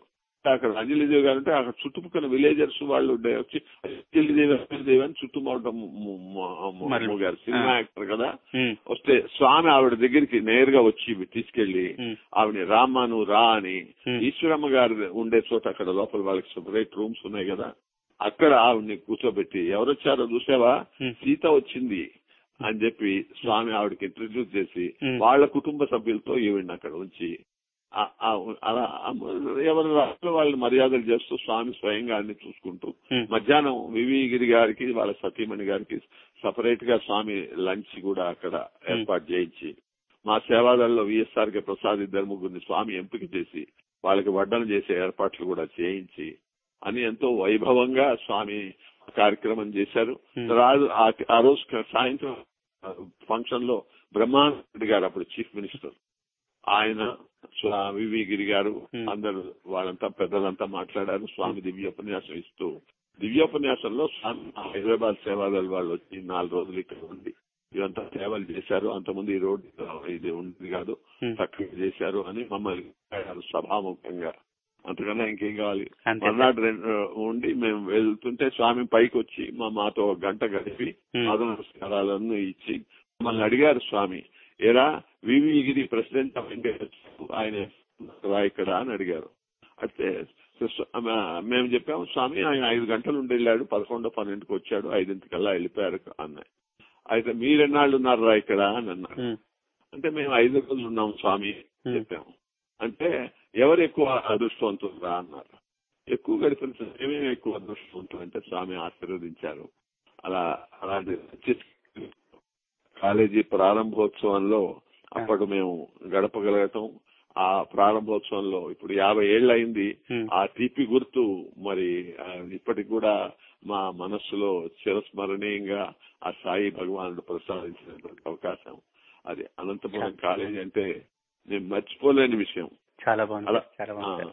అక్కడ అంజలిదేవి గారు అంటే అక్కడ చుట్టుపక్కల విలేజర్స్ వాళ్ళు వచ్చి అంజలిదేవి అంజలిదేవి అని చుట్టుమావటం గారు సినిమా యాక్టర్ కదా, వస్తే స్వామి ఆవిడ దగ్గరికి నేరుగా వచ్చి తీసుకెళ్లి ఆవిడ రామ్మా నువ్వు రా అని, ఈశ్వరమ్మ గారు ఉండే చోట అక్కడ లోపల వాళ్ళకి సెపరేట్ రూమ్స్ ఉన్నాయి కదా, అక్కడ ఆవిడని కూర్చోబెట్టి ఎవరొచ్చారో చూసావా, సీత వచ్చింది అని చెప్పి స్వామి ఆవిడకి ఇంట్రడ్యూస్ చేసి వాళ్ళ కుటుంబ సభ్యులతో ఈవిడ్ని అక్కడ ఉంచి అలా ఎవరి రాష్ట్ర వాళ్ళు మర్యాదలు చేస్తూ స్వామి స్వయంగా అన్ని చూసుకుంటూ మధ్యాహ్నం వివి గిరి గారికి వాళ్ళ సతీమణి గారికి సపరేట్ గా స్వామి లంచ్ కూడా అక్కడ ఏర్పాటు చేయించి, మా సేవాదల్లో విఎస్ఆర్ కే ప్రసాద్ ఇద్దరు ముగ్గురిని స్వామి ఎంపిక చేసి వాళ్ళకి వడ్డన చేసే ఏర్పాట్లు కూడా చేయించి అని ఎంతో వైభవంగా స్వామి కార్యక్రమం చేశారు. ఆ రోజు సాయంత్రం ఫంక్షన్ లో బ్రహ్మానంద గారు అప్పుడు చీఫ్ మినిస్టర్ ఆయన వివి గిరి గారు అందరు వాళ్ళంతా పెద్దలంతా మాట్లాడారు. స్వామి దివ్యోపన్యాసం ఇస్తూ దివ్యోపన్యాసంలో స్వామి హైదరాబాద్ సేవాదళ వాళ్ళు వచ్చి నాలుగు రోజులు ఇక్కడ ఉండి ఇదంతా సేవలు చేశారు, అంతకుముందు ఈ రోడ్డు ఇది ఉంది కాదు చక్కగా చేశారు అని మమ్మల్ని సభాముఖంగా. అంతకన్నా ఇంకేం కావాలి. మర్నాడు రెండు ఉండి మేము వెళ్తుంటే స్వామి పైకి వచ్చి మా మాతో గంట గడిపి పాద నమస్కారాలను ఇచ్చి మమ్మల్ని అడిగారు స్వామి, ఏరా వివి గిరి ప్రెసిడెంట్ ఆఫ్ ఇండియా ఆయన రా ఇక్కడ అని అడిగారు. అయితే మేము చెప్పాము స్వామి ఆయన ఐదు గంటలు ఉండి వెళ్ళాడు, పదకొండో పన్నెండుకి వచ్చాడు, ఐదింటికల్లా వెళ్ళిపోయారు అన్నాయి. అయితే మీరెన్నాళ్ళు ఉన్నారా ఇక్కడ అని అన్నారు. అంటే మేము ఐదు రోజులు ఉన్నాం స్వామి చెప్పాము. అంటే ఎవరు ఎక్కువ అదృష్టవంతులు అన్నారు. ఎక్కువ గడిపిన మేమేమి ఎక్కువ అదృష్టవంతులు అంటే స్వామి ఆశీర్వదించారు. అలా అలాంటి కాలేజీ ప్రారంభోత్సవంలో అప్పటి మేము గడపగలగటం, ఆ ప్రారంభోత్సవంలో ఇప్పుడు యాభై ఏళ్ళు అయింది. ఆ తీపి గుర్తు మరి ఇప్పటికి కూడా మా మనస్సులో చిరస్మరణీయంగా ఆ సాయి భగవానుడు ప్రసాదించినటువంటి అవకాశం. అది అనంతపురం కాలేజీ అంటే నేను మర్చిపోలేని విషయం. చాలా బాగుంది. చాలా బాగుంది.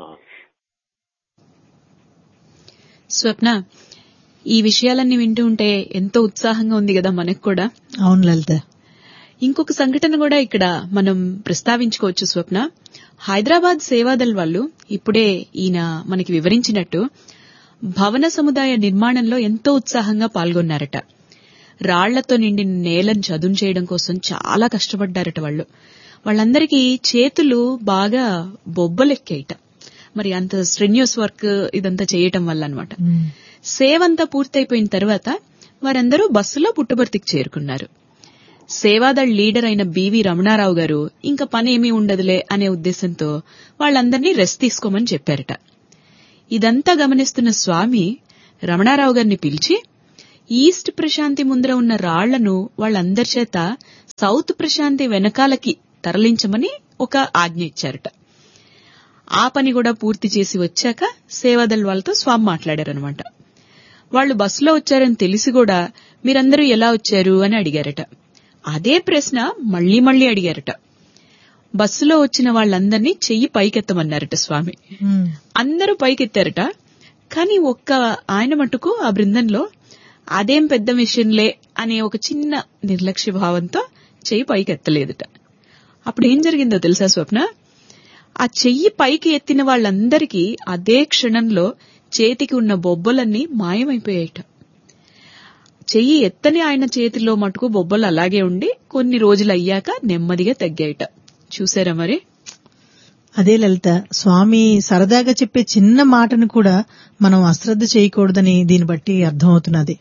స్వప్న, ఈ విషయాలన్నీ వింటూ ఉంటే ఎంతో ఉత్సాహంగా ఉంది కదా మనకు కూడా. అవును లలిత. ఇంకొక సంఘటన కూడా ఇక్కడ మనం ప్రస్తావించుకోవచ్చు స్వప్న. హైదరాబాద్ సేవాదళ్ వాళ్ళు ఇప్పుడే ఈయన మనకి వివరించినట్టు భవన సముదాయ నిర్మాణంలో ఎంతో ఉత్సాహంగా పాల్గొన్నారట. రాళ్లతో నిండిన నేలను చదును చేయడం కోసం చాలా కష్టపడ్డారట వాళ్ళు. వాళ్ళందరికీ చేతులు బాగా బొబ్బలెక్కాయిట. మరి అంత స్ట్రెన్యూస్ వర్క్ ఇదంతా చేయటం వల్ల అనమాట. సేవంతా పూర్తయిపోయిన తర్వాత వారందరూ బస్సులో పుట్టబర్తికి చేరుకున్నారు. సేవాదళ్ లీడర్ అయిన బివి రమణారావు గారు ఇంకా పనేమీ ఉండదులే అనే ఉద్దేశంతో వాళ్ళందరినీ రెస్ట్ తీసుకోమని చెప్పారట. ఇదంతా గమనిస్తున్న స్వామి రమణారావు గారిని పిలిచి ఈస్ట్ ప్రశాంతి ముందర ఉన్న రాళ్లను వాళ్ళందరి చేత సౌత్ ప్రశాంతి వెనకాలకి తరలించమని ఒక ఆజ్ఞ ఇచ్చారట. ఆ పని కూడా పూర్తి చేసి వచ్చాక సేవాదళ్ వాళ్ళతో స్వామి మాట్లాడారనమాట. వాళ్లు బస్సులో వచ్చారని తెలిసి కూడా మీరందరూ ఎలా వచ్చారు అని అడిగారట. అదే ప్రశ్న మళ్లీ మళ్లీ అడిగారట. బస్సులో వచ్చిన వాళ్ళందరినీ చెయ్యి పైకెత్తమన్నారట స్వామి. అందరూ పైకెత్తారట. కానీ ఒక్క ఆయన మటుకు ఆ బృందంలో అదేం పెద్ద విషయంలే అనే ఒక చిన్న నిర్లక్ష్య భావంతో చెయ్యి పైకెత్తలేదట. అప్పుడు ఏం జరిగిందో తెలుసా స్వప్న? ఆ చెయ్యి పైకి ఎత్తిన వాళ్ళందరికీ అదే క్షణంలో చేతికి ఉన్న బొబ్బలన్నీ మాయమైపోయాయట. చెయ్యి ఎత్తని ఆయన చేతిలో మటుకు బొబ్బలు అలాగే ఉండి కొన్ని రోజులు అయ్యాక నెమ్మదిగా తగ్గాయట. చూసారా మరి? అదే లలిత, స్వామి సరదాగా చెప్పే చిన్న మాటను కూడా మనం అశ్రద్ధ చేయకూడదని దీన్ని బట్టి అర్థమవుతున్నది.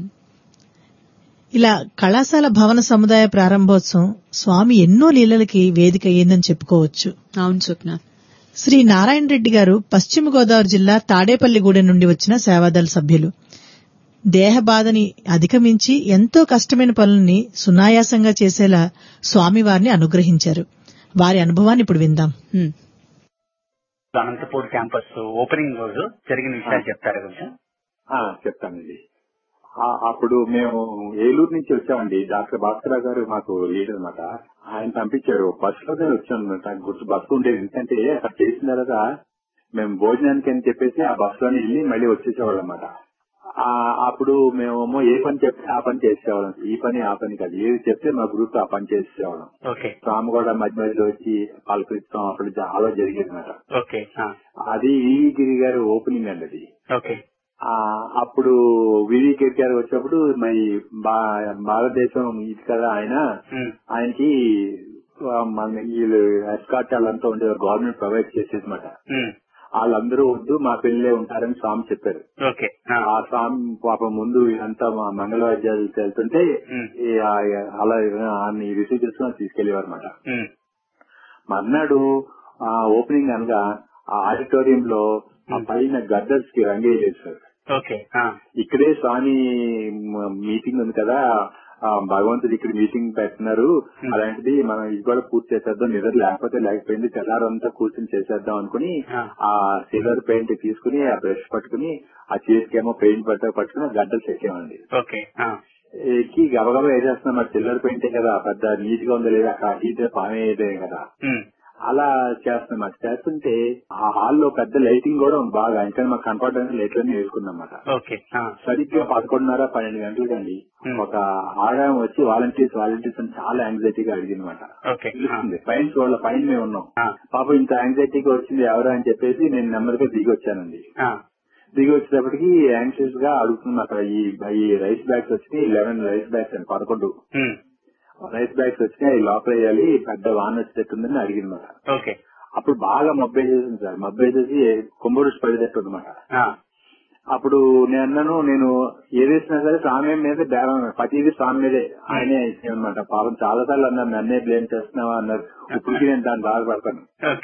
ఇలా కళాశాల భవన సముదాయ ప్రారంభోత్సవం స్వామి ఎన్నో లీలలకి వేదిక అయ్యిందని చెప్పుకోవచ్చు. అవును స్వప్న. శ్రీ నారాయణ రెడ్డి గారు పశ్చిమ గోదావరి జిల్లా తాడేపల్లిగూడెం నుండి వచ్చిన సేవాదళ సభ్యులు. దేహ బాధని అధిగమించి ఎంతో కష్టమైన పనుల్ని సునాయాసంగా చేసేలా స్వామివారిని అనుగ్రహించారు. వారి అనుభవాన్ని ఇప్పుడు విందాం. అనంతపూర్ క్యాంపస్ ఓపెనింగ్ రోజు జరిగిన విషయాలు చెప్తారు కొంచెం? చెప్తానండి. అప్పుడు మేము ఏలూరు నుంచి వచ్చామండి. డాక్టర్ భాస్కర్ గారు మాకు లీడర్ అనమాట. ఆయన పంపించారు. బస్ లోనే వచ్చాను. నాకు గుర్తు బస్సు ఉండేది. ఎందుకంటే అక్కడ చేసిన తర్వాత మేము భోజనానికి అని చెప్పేసి ఆ బస్ లోనే వెళ్ళి మళ్ళీ వచ్చేసేవాళ్ళు అనమాట. ఆ అప్పుడు మేమేమో ఏ పని చెప్తే ఆ పని చేసేవాళ్ళం. ఈ పని ఆ పని కాదు, ఏది చెప్తే మా గ్రూప్ ఆ పని చేసేవాళ్ళం. స్వామి కూడా మధ్య మధ్యలో వచ్చి పలకరిస్తాం, అప్పుడు చాలా జరిగేది అన్నమాట. అది వివి గిరి గారి ఓపెనింగ్ అండి అది. అప్పుడు వివి గిరి గారు వచ్చినప్పుడు మరి భారతదేశం ఇది కదా ఆయన, ఆయనకి వీళ్ళు ఎస్కాట్ వాళ్ళంతా ఉండేవారు, గవర్నమెంట్ ప్రొవైడ్ చేసేది అన్నమాట. వాళ్ళందరూ వద్దు మా పెళ్లిలే ఉంటారని స్వామి చెప్పారు. ఆ స్వామి పాపం ముందు అంతా మంగళవాద్యాలు వెళ్తుంటే అలా రిసీవ్ చేసుకుని తీసుకెళ్లేవారు అనమాట. మర్నాడు ఆ ఓపెనింగ్ అనగా ఆ ఆడిటోరియం లో ఆ పైన గద్దర్స్ కి రంగేసేసారు. ఇక్కడే స్వామి మీటింగ్ ఉంది కదా, భగవంతుడు ఇక్కడ మీటింగ్ పెట్టినారు, అలాంటిది మనం ఇది కూడా పూర్తి చేసేద్దాం, నిద్ర లేకపోతే లేకపోయింది, తెల్లారంతా కూర్చొని చేసేద్దాం అనుకుని ఆ సిల్వర్ పెయింట్ తీసుకుని ఆ బ్రష్ పట్టుకుని ఆ చేతికేమో పెయింట్ పట్ట పట్టుకుని గడ్డలు చెక్కామండి. ఎక్కి గబగబా వేసేస్తున్నాం, మరి సిల్వర్ పెయింటే కదా, పెద్ద నీట్ గా ఉందో లేదా, అక్కడ హీట్ పామే కదా, అలా చేస్తున్నాం. అది చేస్తుంటే ఆ హాల్లో పెద్ద లైటింగ్ కూడా ఉంది బాగా, ఇంకా మాకు కనపడడానికి లైట్లన్నీ వేసుకున్నమాట. సరిగ్గా పదకొండున్నర పన్నెండు గంటలకండి ఒక ఆడాయం వచ్చి వాలంటీర్స్ వాలంటీర్స్ అని చాలా యాంగ్జైటీగా అడిగిందన్నమాట. తెలుస్తుంది పైన చూడాలి, పైన మేము ఉన్నాం, పాపం ఇంత యాంగ్జైటీగా వచ్చింది ఎవరు అని చెప్పేసి నేను నెమ్మదిగా దిగి వచ్చానండి. దిగి వచ్చేటప్పటికి యాంగ్షియస్ గా అడుగుతున్నాం, అక్కడ ఈ రైస్ బ్యాగ్స్ వచ్చి లెవెన్ రైస్ బ్యాగ్స్ అండి, పదకొండు రైస్ బ్యాగ్స్ వచ్చినాయి, లోపల వేయాలి, పెద్ద వాన్ వచ్చేటట్టుందని అడిగిందన్నమాట. అప్పుడు బాగా మబ్బేసేసింది సార్, మబ్బేసేసి కుంభరుషి పడేటట్టు అనమాట. అప్పుడు నేను అన్నాను, నేను ఏదేసినా సరే స్వామి మీద బేరం, ప్రతిదీ స్వామి మీదే, ఆయనే అనమాట. పాపం చాలా సార్లు అన్నారు నన్నే బ్లేమ్ చేస్తున్నావా అన్నారు. ఇప్పటికీ నేను దాన్ని బాధపడతాను.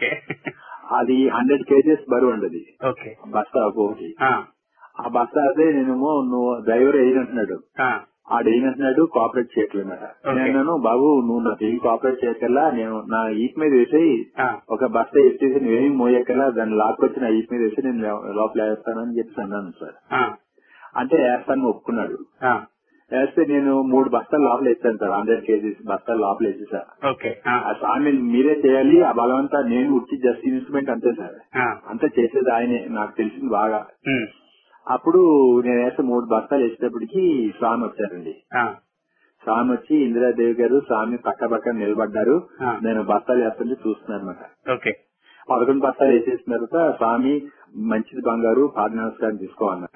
అది హండ్రెడ్ కేజీస్ బరువు అండి అది బస్తా ఒకటి. ఆ బస్తా అదే నేనేమో నువ్వు డ్రైవర్ వేయనంటున్నాడు, ఆడేనంటున్నాడు కోఆపరేట్ చేయట్లేదన్నమాట. నేను బాబు నువ్వు నాకు ఏం కోఆపరేట్ చేయకల్లా, నేను నా ఈట్ మీద వేసి ఒక బస్తా ఎత్తేసి నువ్వేం మోయకల్లా దాన్ని లాక్కొచ్చి నా ఈట్ మీద వేసి నేను లోపల వేస్తానని చెప్పి అన్నాను సార్. అంటే వేస్తాను ఒప్పుకున్నాడు. వేస్తే నేను మూడు బస్తాలు లోపల వేస్తాను సార్, హండ్రెడ్ కేజీస్ బస్తాలు లోపల వేసేసా. ఆ స్వామి మీరే చేయాలి, ఆ బలవంతా నేను ఉచ్చి జస్ట్ ఇన్స్ట్రుమెంట్ అంతే సార్, అంతా చేసేది ఆయనే, నాకు తెలిసింది బాగా. అప్పుడు నేను వేస్తే మూడు బస్తాలు వేసేటప్పటికి స్వామి వచ్చారండి. స్వామి వచ్చి ఇందిరాదేవి గారు స్వామి పక్క పక్కన నిలబడ్డారు, నేను బస్తాలు వేస్తుంటే చూస్తున్నాను అనమాట. పదకొండు బస్తాలు వేసేసిన తర్వాత స్వామి మంచిది బంగారు పాద నమస్కారం తీసుకోవాలన్నారు.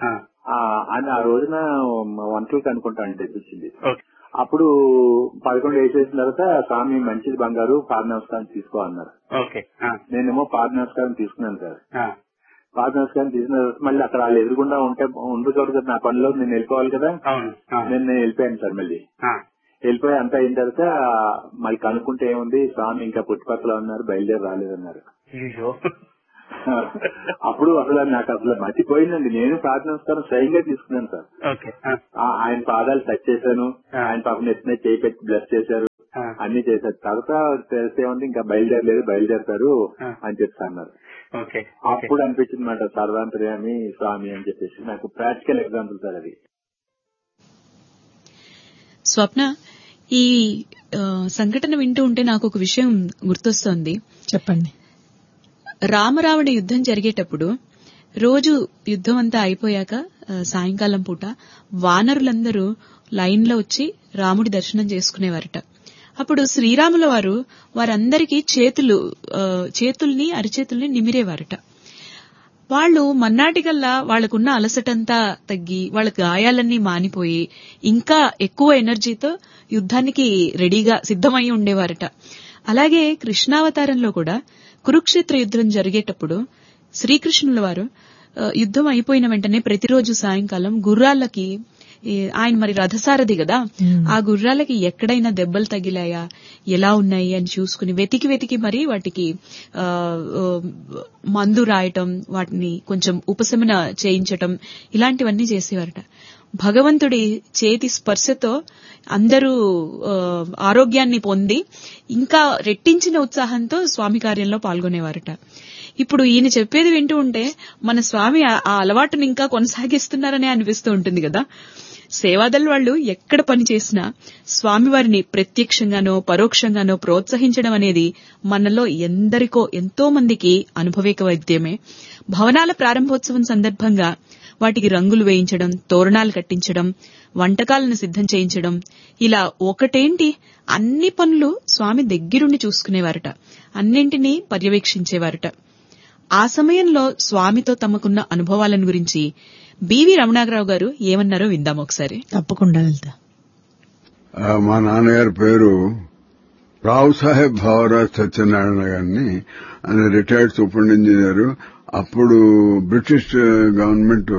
అని ఆ రోజున వంటలకు అనుకుంటాను తెప్పించింది. అప్పుడు పదకొండు వేసేసిన తర్వాత స్వామి మంచిది బంగారు పాద నమస్కారం తీసుకోవాలన్నారు. నేనేమో పాద నమస్కారం తీసుకున్నాను సార్. పాద నమస్కారం తీసిన మళ్ళీ అక్కడ వాళ్ళు ఎదురుకుండా ఉంటే ఉండకూడదు కదా, నా పనిలో నేను వెళ్ళిపోవాలి కదా, నేను నేను వెళ్ళిపోయాను సార్. మళ్ళీ వెళ్ళిపోయి అంతా అయిన తర్వాత మళ్ళీ కనుక్కుంటే ఏముంది, స్వామి ఇంకా పుట్టుపక్కల ఉన్నారు, బయలుదేరి రాలేదన్నారు. అప్పుడు అసలు నాకు అసలు మర్చిపోయిందండి. నేను పాద నమస్కారం స్వయంగా తీసుకున్నాను సార్. ఆయన పాదాలు టచ్ చేశాను, ఆయన పాపం ఎత్తున చేయి పెట్టి బ్లెస్ చేశారు, అన్ని చేశారు. తర్వాత తెలిస్తే ఉంది ఇంకా బయలుదేరలేదు, బయలుదేరతారు అని చెప్తా అన్నారు. అప్పుడు అనిపించింది మాట సర్వాంతర్యామి స్వామి అని చెప్పేసి. నాకు ప్రాక్టికల్ ఎగ్జాంపుల్ సార్ అది. స్వప్న, ఈ సంఘటన వింటూ ఉంటే నాకు ఒక విషయం గుర్తొస్తోంది. చెప్పండి. రామరావణ యుద్ధం జరిగేటప్పుడు రోజు యుద్ధం అంతా అయిపోయాక సాయంకాలం పూట వానరులందరూ లైన్ లో వచ్చి రాముడి దర్శనం చేసుకునేవారట. అప్పుడు శ్రీరాముల వారు వారందరికీ చేతులు చేతుల్ని అరిచేతుల్ని నిమిరేవారట. వాళ్లు మన్నాటికల్లా వాళ్లకున్న అలసటంతా తగ్గి వాళ్ళ గాయాలన్నీ మానిపోయి ఇంకా ఎక్కువ ఎనర్జీతో యుద్ధానికి రెడీగా సిద్ధమై ఉండేవారట. అలాగే కృష్ణావతారంలో కూడా కురుక్షేత్ర యుద్ధం జరిగేటప్పుడు శ్రీకృష్ణుల వారు యుద్ధం అయిపోయిన వెంటనే ప్రతిరోజు సాయంకాలం గుర్రాలకి, ఆయన మరి రథసారథి కదా, ఆ గుర్రాలకి ఎక్కడైనా దెబ్బలు తగిలాయా, ఎలా ఉన్నాయి అని చూసుకుని వెతికి వెతికి మరి వాటికి మందు రాయటం, వాటిని కొంచెం ఉపశమన చేయించటం, ఇలాంటివన్నీ చేసేవారట. భగవంతుడి చేతి స్పర్శతో అందరూ ఆరోగ్యాన్ని పొంది ఇంకా రెట్టించిన ఉత్సాహంతో స్వామి కార్యంలో పాల్గొనేవారట. ఇప్పుడు ఈయన చెప్పేది వింటూ ఉంటే మన స్వామి ఆ అలవాటును ఇంకా కొనసాగిస్తున్నారనే అనిపిస్తూ ఉంటుంది కదా. సేవాదళ వాళ్ళు ఎక్కడ పని చేసినా స్వామివారిని ప్రత్యక్షంగానో పరోక్షంగానో ప్రోత్సహించడం అనేది మనలో ఎందరికో ఎంతో మందికి అనుభవేక వైద్యమే. భవనాల ప్రారంభోత్సవం సందర్భంగా వాటికి రంగులు వేయించడం, తోరణాలు కట్టించడం, వంటకాలను సిద్ధం చేయించడం, ఇలా ఒకటేంటి అన్ని పనులు స్వామి దగ్గరుండి చూసుకునేవారట, అన్నింటినీ పర్యవేక్షించేవారట. ఆ సమయంలో స్వామితో తమకున్న అనుభవాలను గురించి బివి రమణారావు గారు ఏమన్నారో విందాం ఒకసారి. తప్పకుండా వెళ్తా. మా నాన్నగారి పేరు రావు సాహెబ్ భావరాజ్ సత్యనారాయణ గారిని. ఆయన రిటైర్డ్ సూపరింట్ ఇంజనీర్. అప్పుడు British government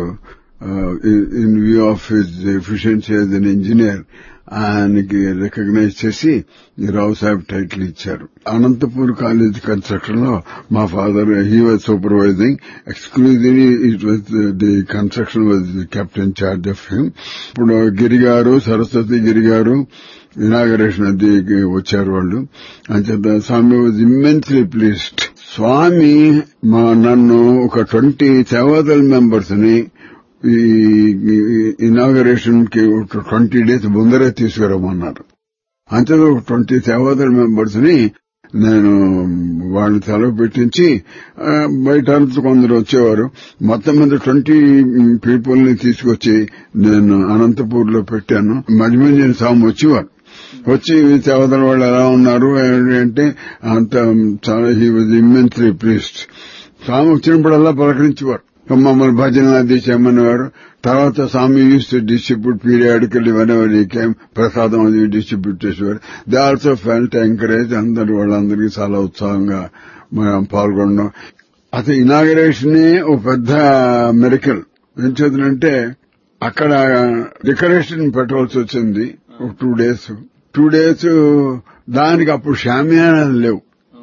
in view of his efficiency as N engineer ఆయనకి రికగ్నైజ్ చేసి రావు సాహెబ్ టైటిల్ ఇచ్చారు. అనంతపూర్ కాలేజ్ కన్స్ట్రక్షన్ లో మా father he was supervising. Exclusively it was the construction was kept in charge of him. ఇప్పుడు గిరి గారు, సరస్వతి గిరి గారు inauguration అది వచ్చారు వాళ్ళు. అంచేత స్వామి వాజ్ ఇమ్మెన్స్లీ ప్లీజ్డ్. స్వామి మా నన్ను ఒక ట్వంటీ సేవాదల్ మెంబర్స్ ని ఈ ఇనాగరేషన్ కి ట్వంటీ డేస్ ముందరే తీసుకురమ్మన్నారు. అంతే ఒక ట్వంటీ సేవాదల్ మెంబర్స్ ని నేను వాళ్ళని సెలవు పెట్టించి బయట కొందరు వచ్చేవారు. మొత్తం మీద ట్వంటీ పీపుల్ ని తీసుకొచ్చి నేను అనంతపూర్ లో పెట్టాను. మధ్య మధ్య స్వామి వచ్చేవారు. వచ్చి సేవాదల వాళ్ళు ఎలా ఉన్నారు అంటే అంత చాలా హీ వాజ్ ఇమ్మెన్స్లీ ప్లీజ్డ్. స్వామి వచ్చినప్పుడల్లా పలకరించేవారు, మమ్మల్ని భజన అది చేయమనేవారు. తర్వాత స్వామి use to distribute periodically whenever he came, ప్రసాదం అది డిస్ట్రిబ్యూట్ చేసేవారు. They also felt encourage. అందరు వాళ్ళందరికీ చాలా ఉత్సాహంగా మనం పాల్గొనడం. అసలు ఇనాగరేషన్ ఓ పెద్ద మెరికల్. ఏం చేద్దంటే అక్కడ డెకరేషన్ పెట్టవలసి వచ్చింది ఒక టూ డేస్ టూ డేస్ దానికి అప్పుడు షామియానాలు లేవు.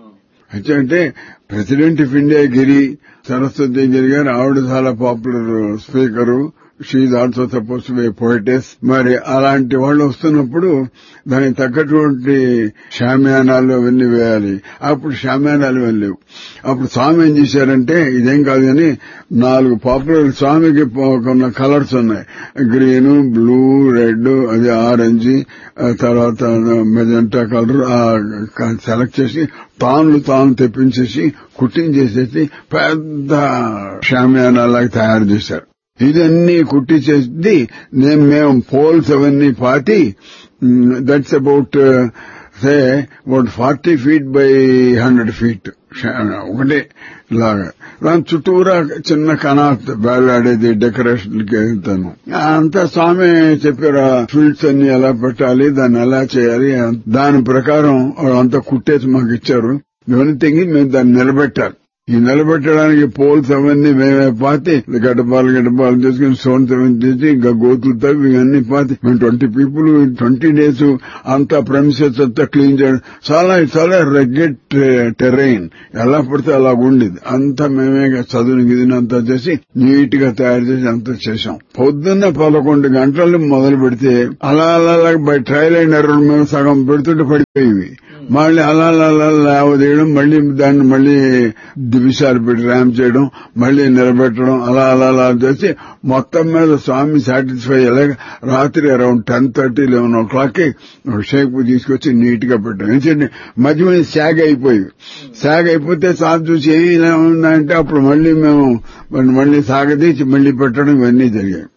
అంటే ప్రెసిడెంట్ ఆఫ్ ఇండియా గిరి, సరస్వతి గిరి గారు, ఆవిడ చాలా popular speaker. She is also suppose to be పోయిటెస్. మరి అలాంటి వాళ్ళు వస్తున్నప్పుడు దానికి తగ్గటువంటి షామియానాలు అవన్నీ వేయాలి. అప్పుడు షామియానాలు అవన్నీ లేవు. అప్పుడు స్వామి ఏం చేశారంటే ఇదేం కాదు కానీ నాలుగు పాపులర్ స్వామికి కొన్న కలర్స్ ఉన్నాయి. గ్రీన్, బ్లూ, రెడ్, అది ఆరెంజ్, తర్వాత మెజెంటా కలర్ సెలెక్ట్ చేసి తాన్లు తాను తెప్పించేసి కుట్టించేసేసి పెద్ద షామియానాలాగా తయారు చేశారు. ఇదన్నీ కుట్టి చేసి నేను మేము పోల్స్ అవన్నీ పాతి that's about say about forty feet by hundred feet ఒకటే లాగా. దాని చుట్టూరా చిన్న కనాత్ వేలాడేది డెకరేషన్కి వెళ్తాను. అంతా స్వామి చెప్పారు ఫీల్డ్స్ అన్ని ఎలా పెట్టాలి, దాన్ని ఎలా చేయాలి. దాని ప్రకారం అంతా కుట్టేసి మాకు ఇచ్చారు. ఇవన్నీ తెగి మేము దాన్ని నిలబెట్టాలి. ఈ నిలబెట్టడానికి పోల్స్ అవన్నీ మేమే పాతి గడ్డపాలు గడ్డపాలు చేసుకుని సోన్ సెవెన్ చేసి ఇంకా గోతులు తవ్వి ఇవన్నీ పాతి మేము ట్వంటీ పీపుల్ ట్వంటీ డేస్ అంతా ప్రెమిసెస్ అంతా క్లీన్ చేయడం. చాలా చాలా రెగ్యులర్ టెరైన్, ఎలా పడితే అలా ఉండేది. అంతా మేమే చదువుని గిదిని అంతా చేసి నీట్ గా తయారు చేసి అంతా చేశాం. పొద్దున్న పదకొండు గంటలు మొదలు పెడితే అలా అలా బై ట్రయల్ అండ్ ఎర్రర్ మేము సగం పెడుతుంటే పడిపోయేవి. మళ్ళీ అలా అలా లేవదీయడం, మళ్లీ దాన్ని మళ్లీ దివిసాలు పెట్టి ర్యాంప్ చేయడం, మళ్లీ నిలబెట్టడం, అలా అలా అలా చేసి మొత్తం మీద స్వామి సాటిస్ఫై అయ్యేలాగా రాత్రి అరౌండ్ టెన్ థర్టీ లెవెన్ ఓ క్లాక్ కి షేప్ తీసుకొచ్చి నీట్ గా పెట్టాం. ఎందుకంటే మధ్య మధ్య శాగ్ అయిపోయి శాగ్ అయిపోతే స్వామి చూసి ఏమి ఇలా ఉందంటే అప్పుడు మళ్లీ మేము మళ్లీ సాగదీసి మళ్లీ పెట్టడం ఇవన్నీ జరిగాయి.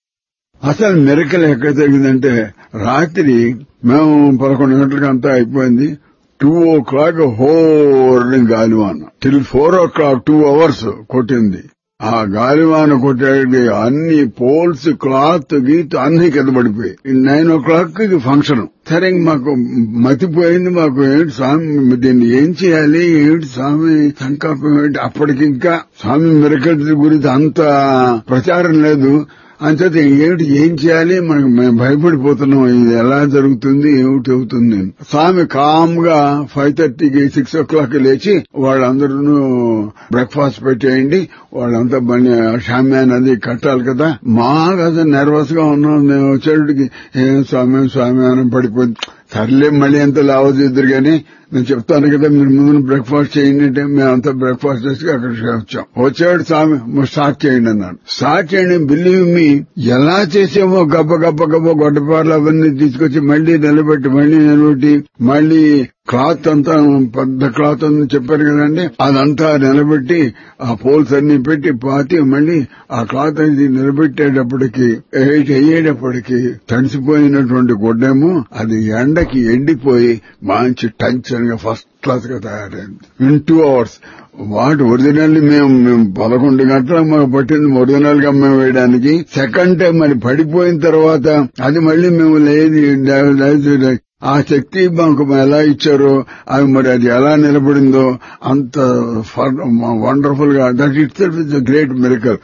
అసలు మెరికల్ ఎక్కడ జరిగిందంటే రాత్రి మేము పదకొండు గంటలకు అంతా అయిపోయింది. టూ ఓ క్లాక్ హోర్ని గాలివాన టిల్ ఫోర్ ఓ క్లాక్ టూ అవర్స్ కొట్టింది. ఆ గాలివాన కొట్టే అన్ని పోల్స్ క్లాత్ గీత్ అన్ని కింద పడిపోయి నైన్ ఓ క్లాక్ కి ఫంక్షన్. సరే మాకు మతిపోయింది. మాకు ఏంటి స్వామి దీన్ని ఏం చేయాలి, ఏంటి స్వామి సంకల్పం ఏంటి. అప్పటికి ఇంకా స్వామి మెరికల్ గురించి అంత ప్రచారం లేదు. అంచేత ఏమిటి ఏం చేయాలి, మనకు మేము భయపడిపోతున్నాం, ఇది ఎలా జరుగుతుంది ఏమిటి అవుతుంది. స్వామి కామ్ గా ఫైవ్ థర్టీకి సిక్స్ ఓ క్లాక్ లేచి వాళ్ళందరూ బ్రేక్ఫాస్ట్ పెట్టేయండి, వాళ్ళంతా బండి షామ్యాన్ అది కట్టాలి కదా. మాకు అసలు నర్వస్ గా ఉన్నాం. మేము వచ్చేటికి ఏం స్వామి స్వామి అని పడిపోయింది. సర్లే మళ్ళీ ఎంత లావద్దు కానీ నేను చెప్తాను కదా మీరు ముందు బ్రేక్ఫాస్ట్ చేయండి అంటే మేమంతా బ్రేక్ఫాస్ట్ చేసి అక్కడికి వచ్చాం. వచ్చాడు స్వామి స్టార్ట్ చేయండి అన్నాడు. స్టార్ట్ చేయండి. బిలీవ్ మీ ఎలా చేసామో గబ్బ గబ్బ గబ్బ గొడ్డపార్లు అవన్నీ తీసుకొచ్చి మళ్లీ నిలబెట్టి మళ్లీ నిలబెట్టి మళ్లీ క్లాత్ అంతా పెద్ద క్లాత్ అని చెప్పారు కదండి, అదంతా నిలబెట్టి ఆ పోల్స్ అన్ని పెట్టి పాతి మళ్ళీ ఆ క్లాత్ అనేది నిలబెట్టేటప్పటికి అయ్యేటప్పటికి తడిసిపోయినటువంటి గుడ్డేమో అది ఎండకి ఎండిపోయి మంచి టెన్షన్ గా ఫస్ట్ క్లాస్ గా తయారైంది ఇన్ టూ అవర్స్. వాటి ఒరిజినల్ మేము మేము పదకొండు గంటలకు మాకు పట్టింది ఒరిజినల్ గా మేము వేయడానికి. సెకండ్ టైం మరి పడిపోయిన తర్వాత అది మళ్ళీ మేము లేదు ఆ శక్తి మాకు ఎలా ఇచ్చారో అవి మరి అది ఎలా నిలబడిందో అంత వండర్ఫుల్ గా that it self is a great miracle.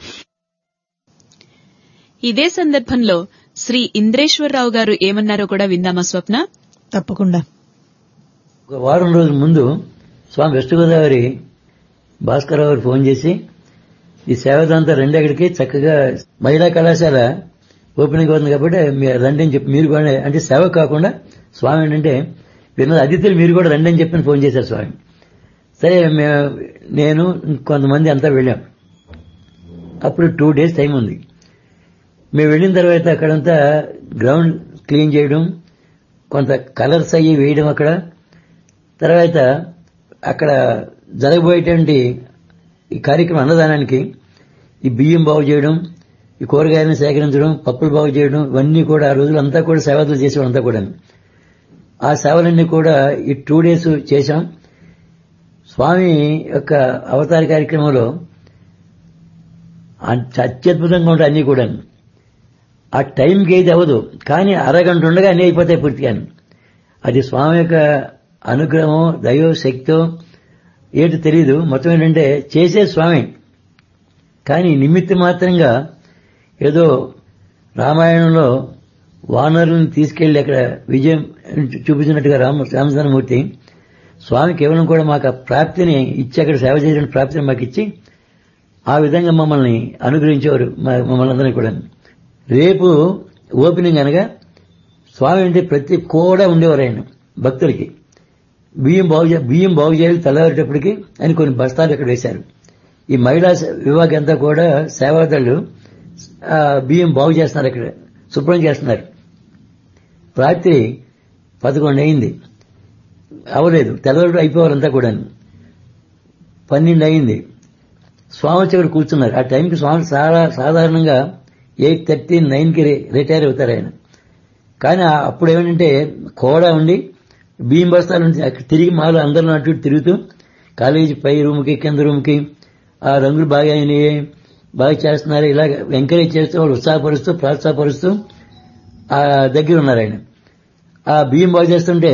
ఇదే సందర్భంలో శ్రీ ఇంద్రేశ్వరరావు గారు ఏమన్నారో కూడా విందామా స్వప్న? తప్పకుండా. ఒక వారం రోజుల ముందు స్వామి వెస్ట్ గోదావరి భాస్కర్ గారు ఫోన్ చేసి ఈ సేవదంతా రెండు ఎక్కడికి చక్కగా మహిళా కళాశాల ఓపెనింగ్ అవుతుంది కాబట్టి మీరు రండి అని చెప్పి మీరు కూడా అంటే సేవ కాకుండా స్వామి ఏంటంటే విన్న అతిథులు మీరు కూడా రండి అని చెప్పి ఫోన్ చేశారు స్వామి. సరే నేను కొంతమంది అంతా వెళ్ళాం. అప్పుడు టూ డేస్ టైం ఉంది. మేము వెళ్ళిన తర్వాత అక్కడంతా గ్రౌండ్ క్లీన్ చేయడం, కొంత కలర్స్ అయ్యి వేయడం, అక్కడ తర్వాత అక్కడ జరగబోయేటువంటి ఈ కార్యక్రమం అన్నదానానికి ఈ బియ్యం బాగు చేయడం, ఈ కూరగాయలను సేకరించడం, పప్పులు బాగు చేయడం, ఇవన్నీ కూడా ఆ రోజులంతా కూడా సేవలు చేసేవాళ్ళం అంతా కూడా. ఆ సేవలన్నీ కూడా ఈ టూ డేస్ చేశాం. స్వామి యొక్క అవతార కార్యక్రమంలో అత్యద్భుతంగా ఉంటాయి అన్నీ కూడా. ఆ టైంకి ఏది అవ్వదు, కానీ అరగంట ఉండగా అన్నీ అయిపోతాయి పూర్తిగా. అది స్వామి యొక్క అనుగ్రహం, దైవ శక్తో ఏంటి తెలీదు. మొత్తం ఏంటంటే చేసే స్వామి, కానీ నిమిత్త మాత్రంగా ఏదో రామాయణంలో వానరులను తీసుకెళ్లి అక్కడ విజయం చూపించినట్టుగా రామ రామచంద్రమూర్తి స్వామి కేవలం కూడా మాకు ఆ ప్రాప్తిని ఇచ్చి అక్కడ సేవ చేసిన ప్రాప్తిని మాకు ఇచ్చి ఆ విధంగా మమ్మల్ని అనుగ్రహించేవారు మమ్మల్ని అందరినీ కూడా. రేపు ఓపెనింగ్ అనగా స్వామి అంటే ప్రతి కూడా ఉండేవారు ఆయన భక్తులకి. బియ్యం బాగు బియ్యం బాగు చేయాలి తెల్లవారేటప్పటికి అని కొన్ని బస్తాలు ఇక్కడ వేశారు. ఈ మహిళా విభాగం అంతా కూడా సేవాదళ్ళు బియ్యం బాగు చేస్తున్నారు, ఇక్కడ శుభ్రం చేస్తున్నారు. రాత్రి పదకొండు అయింది, అవ్వలేదు, తెల్లవారు అయిపోవాలంతా కూడా. పన్నెండు అయింది, స్వామి వచ్చి ఇక్కడ కూర్చున్నారు. ఆ టైంకి స్వామి సాధారణంగా ఎయిట్ థర్టీ నైన్కి రిటైర్ అవుతారు ఆయన. కానీ అప్పుడు ఏమంటే కోడ ఉండి బియ్యం బస్తాలు అక్కడ తిరిగి మాలో అందరిలో అటు తిరుగుతూ కాలేజీ పై రూమ్కి కింద రూమ్కి ఆ రంగులు బాగా అయినాయి, బాగా చేస్తున్నారు, ఇలా ఎంకరేజ్ చేస్తూ వాళ్ళు ఉత్సాహపరుస్తూ ప్రోత్సాహపరుస్తూ ఆ దగ్గర ఉన్నారు ఆయన. ఆ బియ్యం బాగు చేస్తుంటే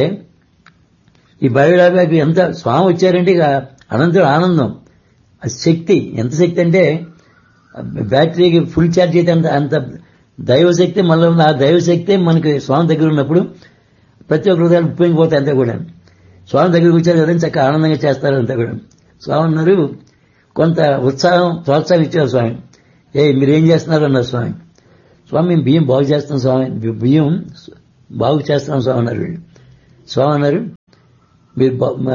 ఈ బయోడాబాకి ఎంత స్వామి వచ్చారంటే ఇక అనంతరం ఆనందం. ఆ శక్తి ఎంత శక్తి అంటే బ్యాటరీకి ఫుల్ ఛార్జ్ అయితే అంత అంత దైవశక్తి మళ్ళీ ఉంది. ఆ దైవశక్తి మనకి స్వామి దగ్గర ఉన్నప్పుడు ప్రతి ఒక్క హృదయాలు ఉప్పొంగిపోతాయి అంతా కూడా. స్వామి దగ్గరికి వచ్చారు కదా చక్కగా ఆనందంగా చేస్తారు అంతా కూడా. స్వామి అన్నారు, కొంత ఉత్సాహం ప్రోత్సాహం ఇచ్చారు స్వామి. ఏ మీరేం చేస్తున్నారు అన్నారు స్వామి. స్వామి మేము బియ్యం బాగు చేస్తాం స్వామి, బియ్యం బాగు చేస్తాం స్వామి అన్నారు వీళ్ళు. స్వామి అన్నారు, మీరు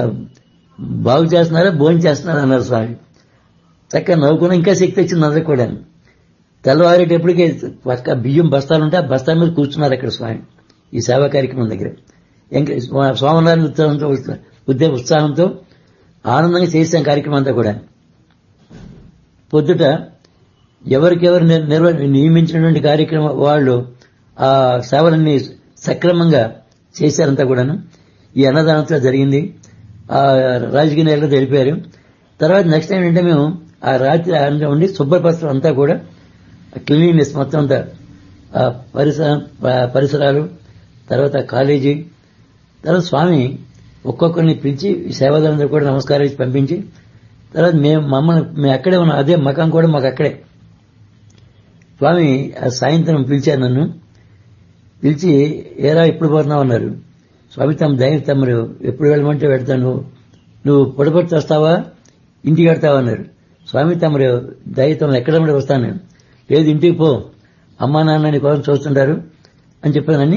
బాగు చేస్తున్నారా భోజనం చేస్తున్నారా అన్నారు స్వామి. చక్కగా నవ్వుకున్నా ఇంకా శక్తి వచ్చింది అందరికి కూడా. తెల్లవారేటప్పటికే పక్క బియ్యం బస్తాలు ఉంటే ఆ బస్తాల మీద కూర్చున్నారు అక్కడ స్వామి ఈ సేవా కార్యక్రమం దగ్గర. ఇంకా స్వామివారిని ఉత్సాహంతో ఉద్దే ఉత్సాహంతో ఆనందంగా చేసాం కార్యక్రమం అంతా కూడా. పొద్దుట ఎవరికెవరు నియమించినటువంటి కార్యక్రమం వాళ్ళు ఆ సేవలన్నీ సక్రమంగా చేశారంతా కూడాను. ఈ అన్నదానంతో జరిగింది. ఆ రాజకీయ నేలలో తెలిపారు. తర్వాత నెక్స్ట్ టైం ఏంటంటే మేము ఆ రాత్రి ఉండి శుభ్రపరచడం అంతా కూడా క్లీనినెస్ మొత్తం అంతా పరిసర పరిసరాలు తర్వాత కాలేజీ తర్వాత స్వామి ఒక్కొక్కరిని పిలిచి సేవాదారులందరూ కూడా నమస్కారం ఇచ్చి పంపించి తర్వాత మేము మమ్మల్ని మేము అక్కడే ఉన్నాం, అదే మకం కూడా మాకు అక్కడే. స్వామి సాయంత్రం పిలిచారు నన్ను. పిలిచి ఏరా ఎప్పుడు పోతున్నావు అన్నారు. స్వామి తమ దయ తమరు ఎప్పుడు వెళ్ళమంటే వెళ్తాను, నువ్వు పొడపట్టి వస్తావా ఇంటికి వెళ్తావా అన్నారు. స్వామి తమరు దయ తమరు ఎక్కడ వస్తాను, లేదు ఇంటికి పో, అమ్మా నాన్న నీ కోసం చూస్తుంటారు అని చెప్పానని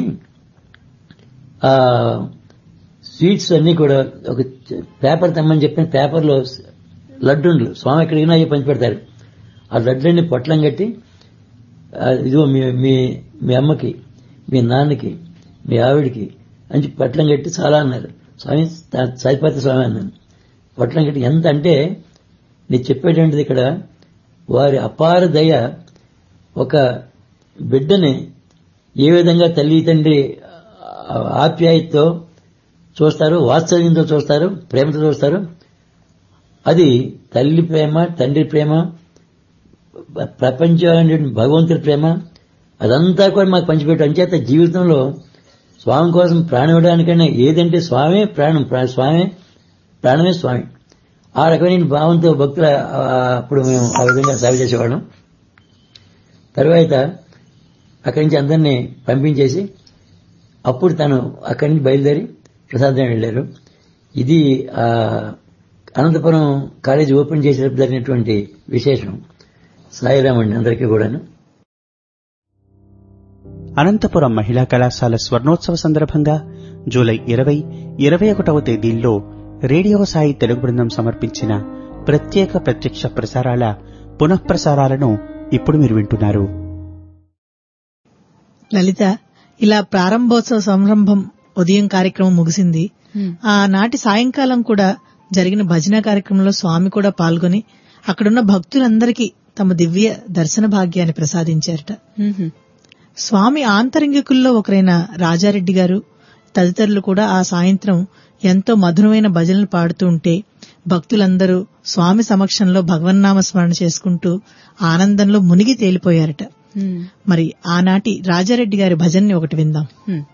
ఆ స్వీట్స్ అన్ని కూడా ఒక పేపర్ తెమ్మని చెప్పిన పేపర్లో లడ్డూలు స్వామి ఎక్కడికైనా అయ్యి పంచి పెడతారు. ఆ లడ్లన్నీ పొట్లం కట్టి ఇదిగో మీ మీ మీ అమ్మకి మీ నాన్నకి మీ ఆవిడికి అని పొట్లం కట్టి చాలా అన్నారు. స్వామి సాయిపాత్ర స్వామి అన్నాను. వడ్లంకి ఎంత అంటే నేను చెప్పేటువంటిది ఇక్కడ వారి అపార దయ, ఒక బిడ్డని ఏ విధంగా తల్లి తండ్రి ఆప్యాయతతో చూస్తారు, వాత్సల్యంతో చూస్తారు, ప్రేమతో చూస్తారు. అది తల్లి ప్రేమ, తండ్రి ప్రేమ, ప్రపంచంలో భగవంతుడి ప్రేమ, అదంతా కూడా మాకు పంచిపెట్టు. అంచేత జీవితంలో స్వామి కోసం ప్రాణం ఇవ్వడానికైనా ఏదంటే స్వామి ప్రాణం, స్వామి ప్రాణమే స్వామి. ఆ రకమైన భావంతో భక్తులు అప్పుడు మేము ఆ విధంగా సేవ చేసేవాళ్ళం. తర్వాత అక్కడి నుంచి అందరినీ పంపించేసి అప్పుడు తను అక్కడి నుంచి బయలుదేరి ప్రసాదం వెళ్ళారు. ఇది అనంతపురం కాలేజీ ఓపెన్ చేసేటప్పుడు జరిగినటువంటి విశేషం. సాయిరామ్ అండి అందరికీ కూడాను. అనంతపురం మహిళా కళాశాల స్వర్ణోత్సవ సందర్భంగా జూలై ఇరవై ఇరవై ఒకటవ తేదీల్లో రేడియో సాయి తెలుగు బృందం సమర్పించిన ప్రత్యేక ప్రత్యక్ష ప్రసారాల పునఃప్రసారాలను ఇప్పుడు మీరు వింటున్నారు. లలిత, ఇలా ప్రారంభోత్సవ సంరంభం ఉదయం కార్యక్రమం ముగిసింది. ఆనాటి సాయంకాలం కూడా జరిగిన భజన కార్యక్రమంలో స్వామి కూడా పాల్గొని అక్కడున్న భక్తులందరికీ తమ దివ్య దర్శన భాగ్యాన్ని ప్రసాదించారట. స్వామి ఆంతరంగికుల్లో ఒకరైన రాజారెడ్డి గారు తదితరులు కూడా ఆ సాయంత్రం ఎంతో మధురమైన భజనలు పాడుతూ ఉంటే భక్తులందరూ స్వామి సమక్షంలో భగవన్నామ స్మరణ చేసుకుంటూ ఆనందంలో మునిగి తేలిపోయారట. మరి ఆనాటి రాజారెడ్డి గారి భజన్ని ఒకటి విందాం.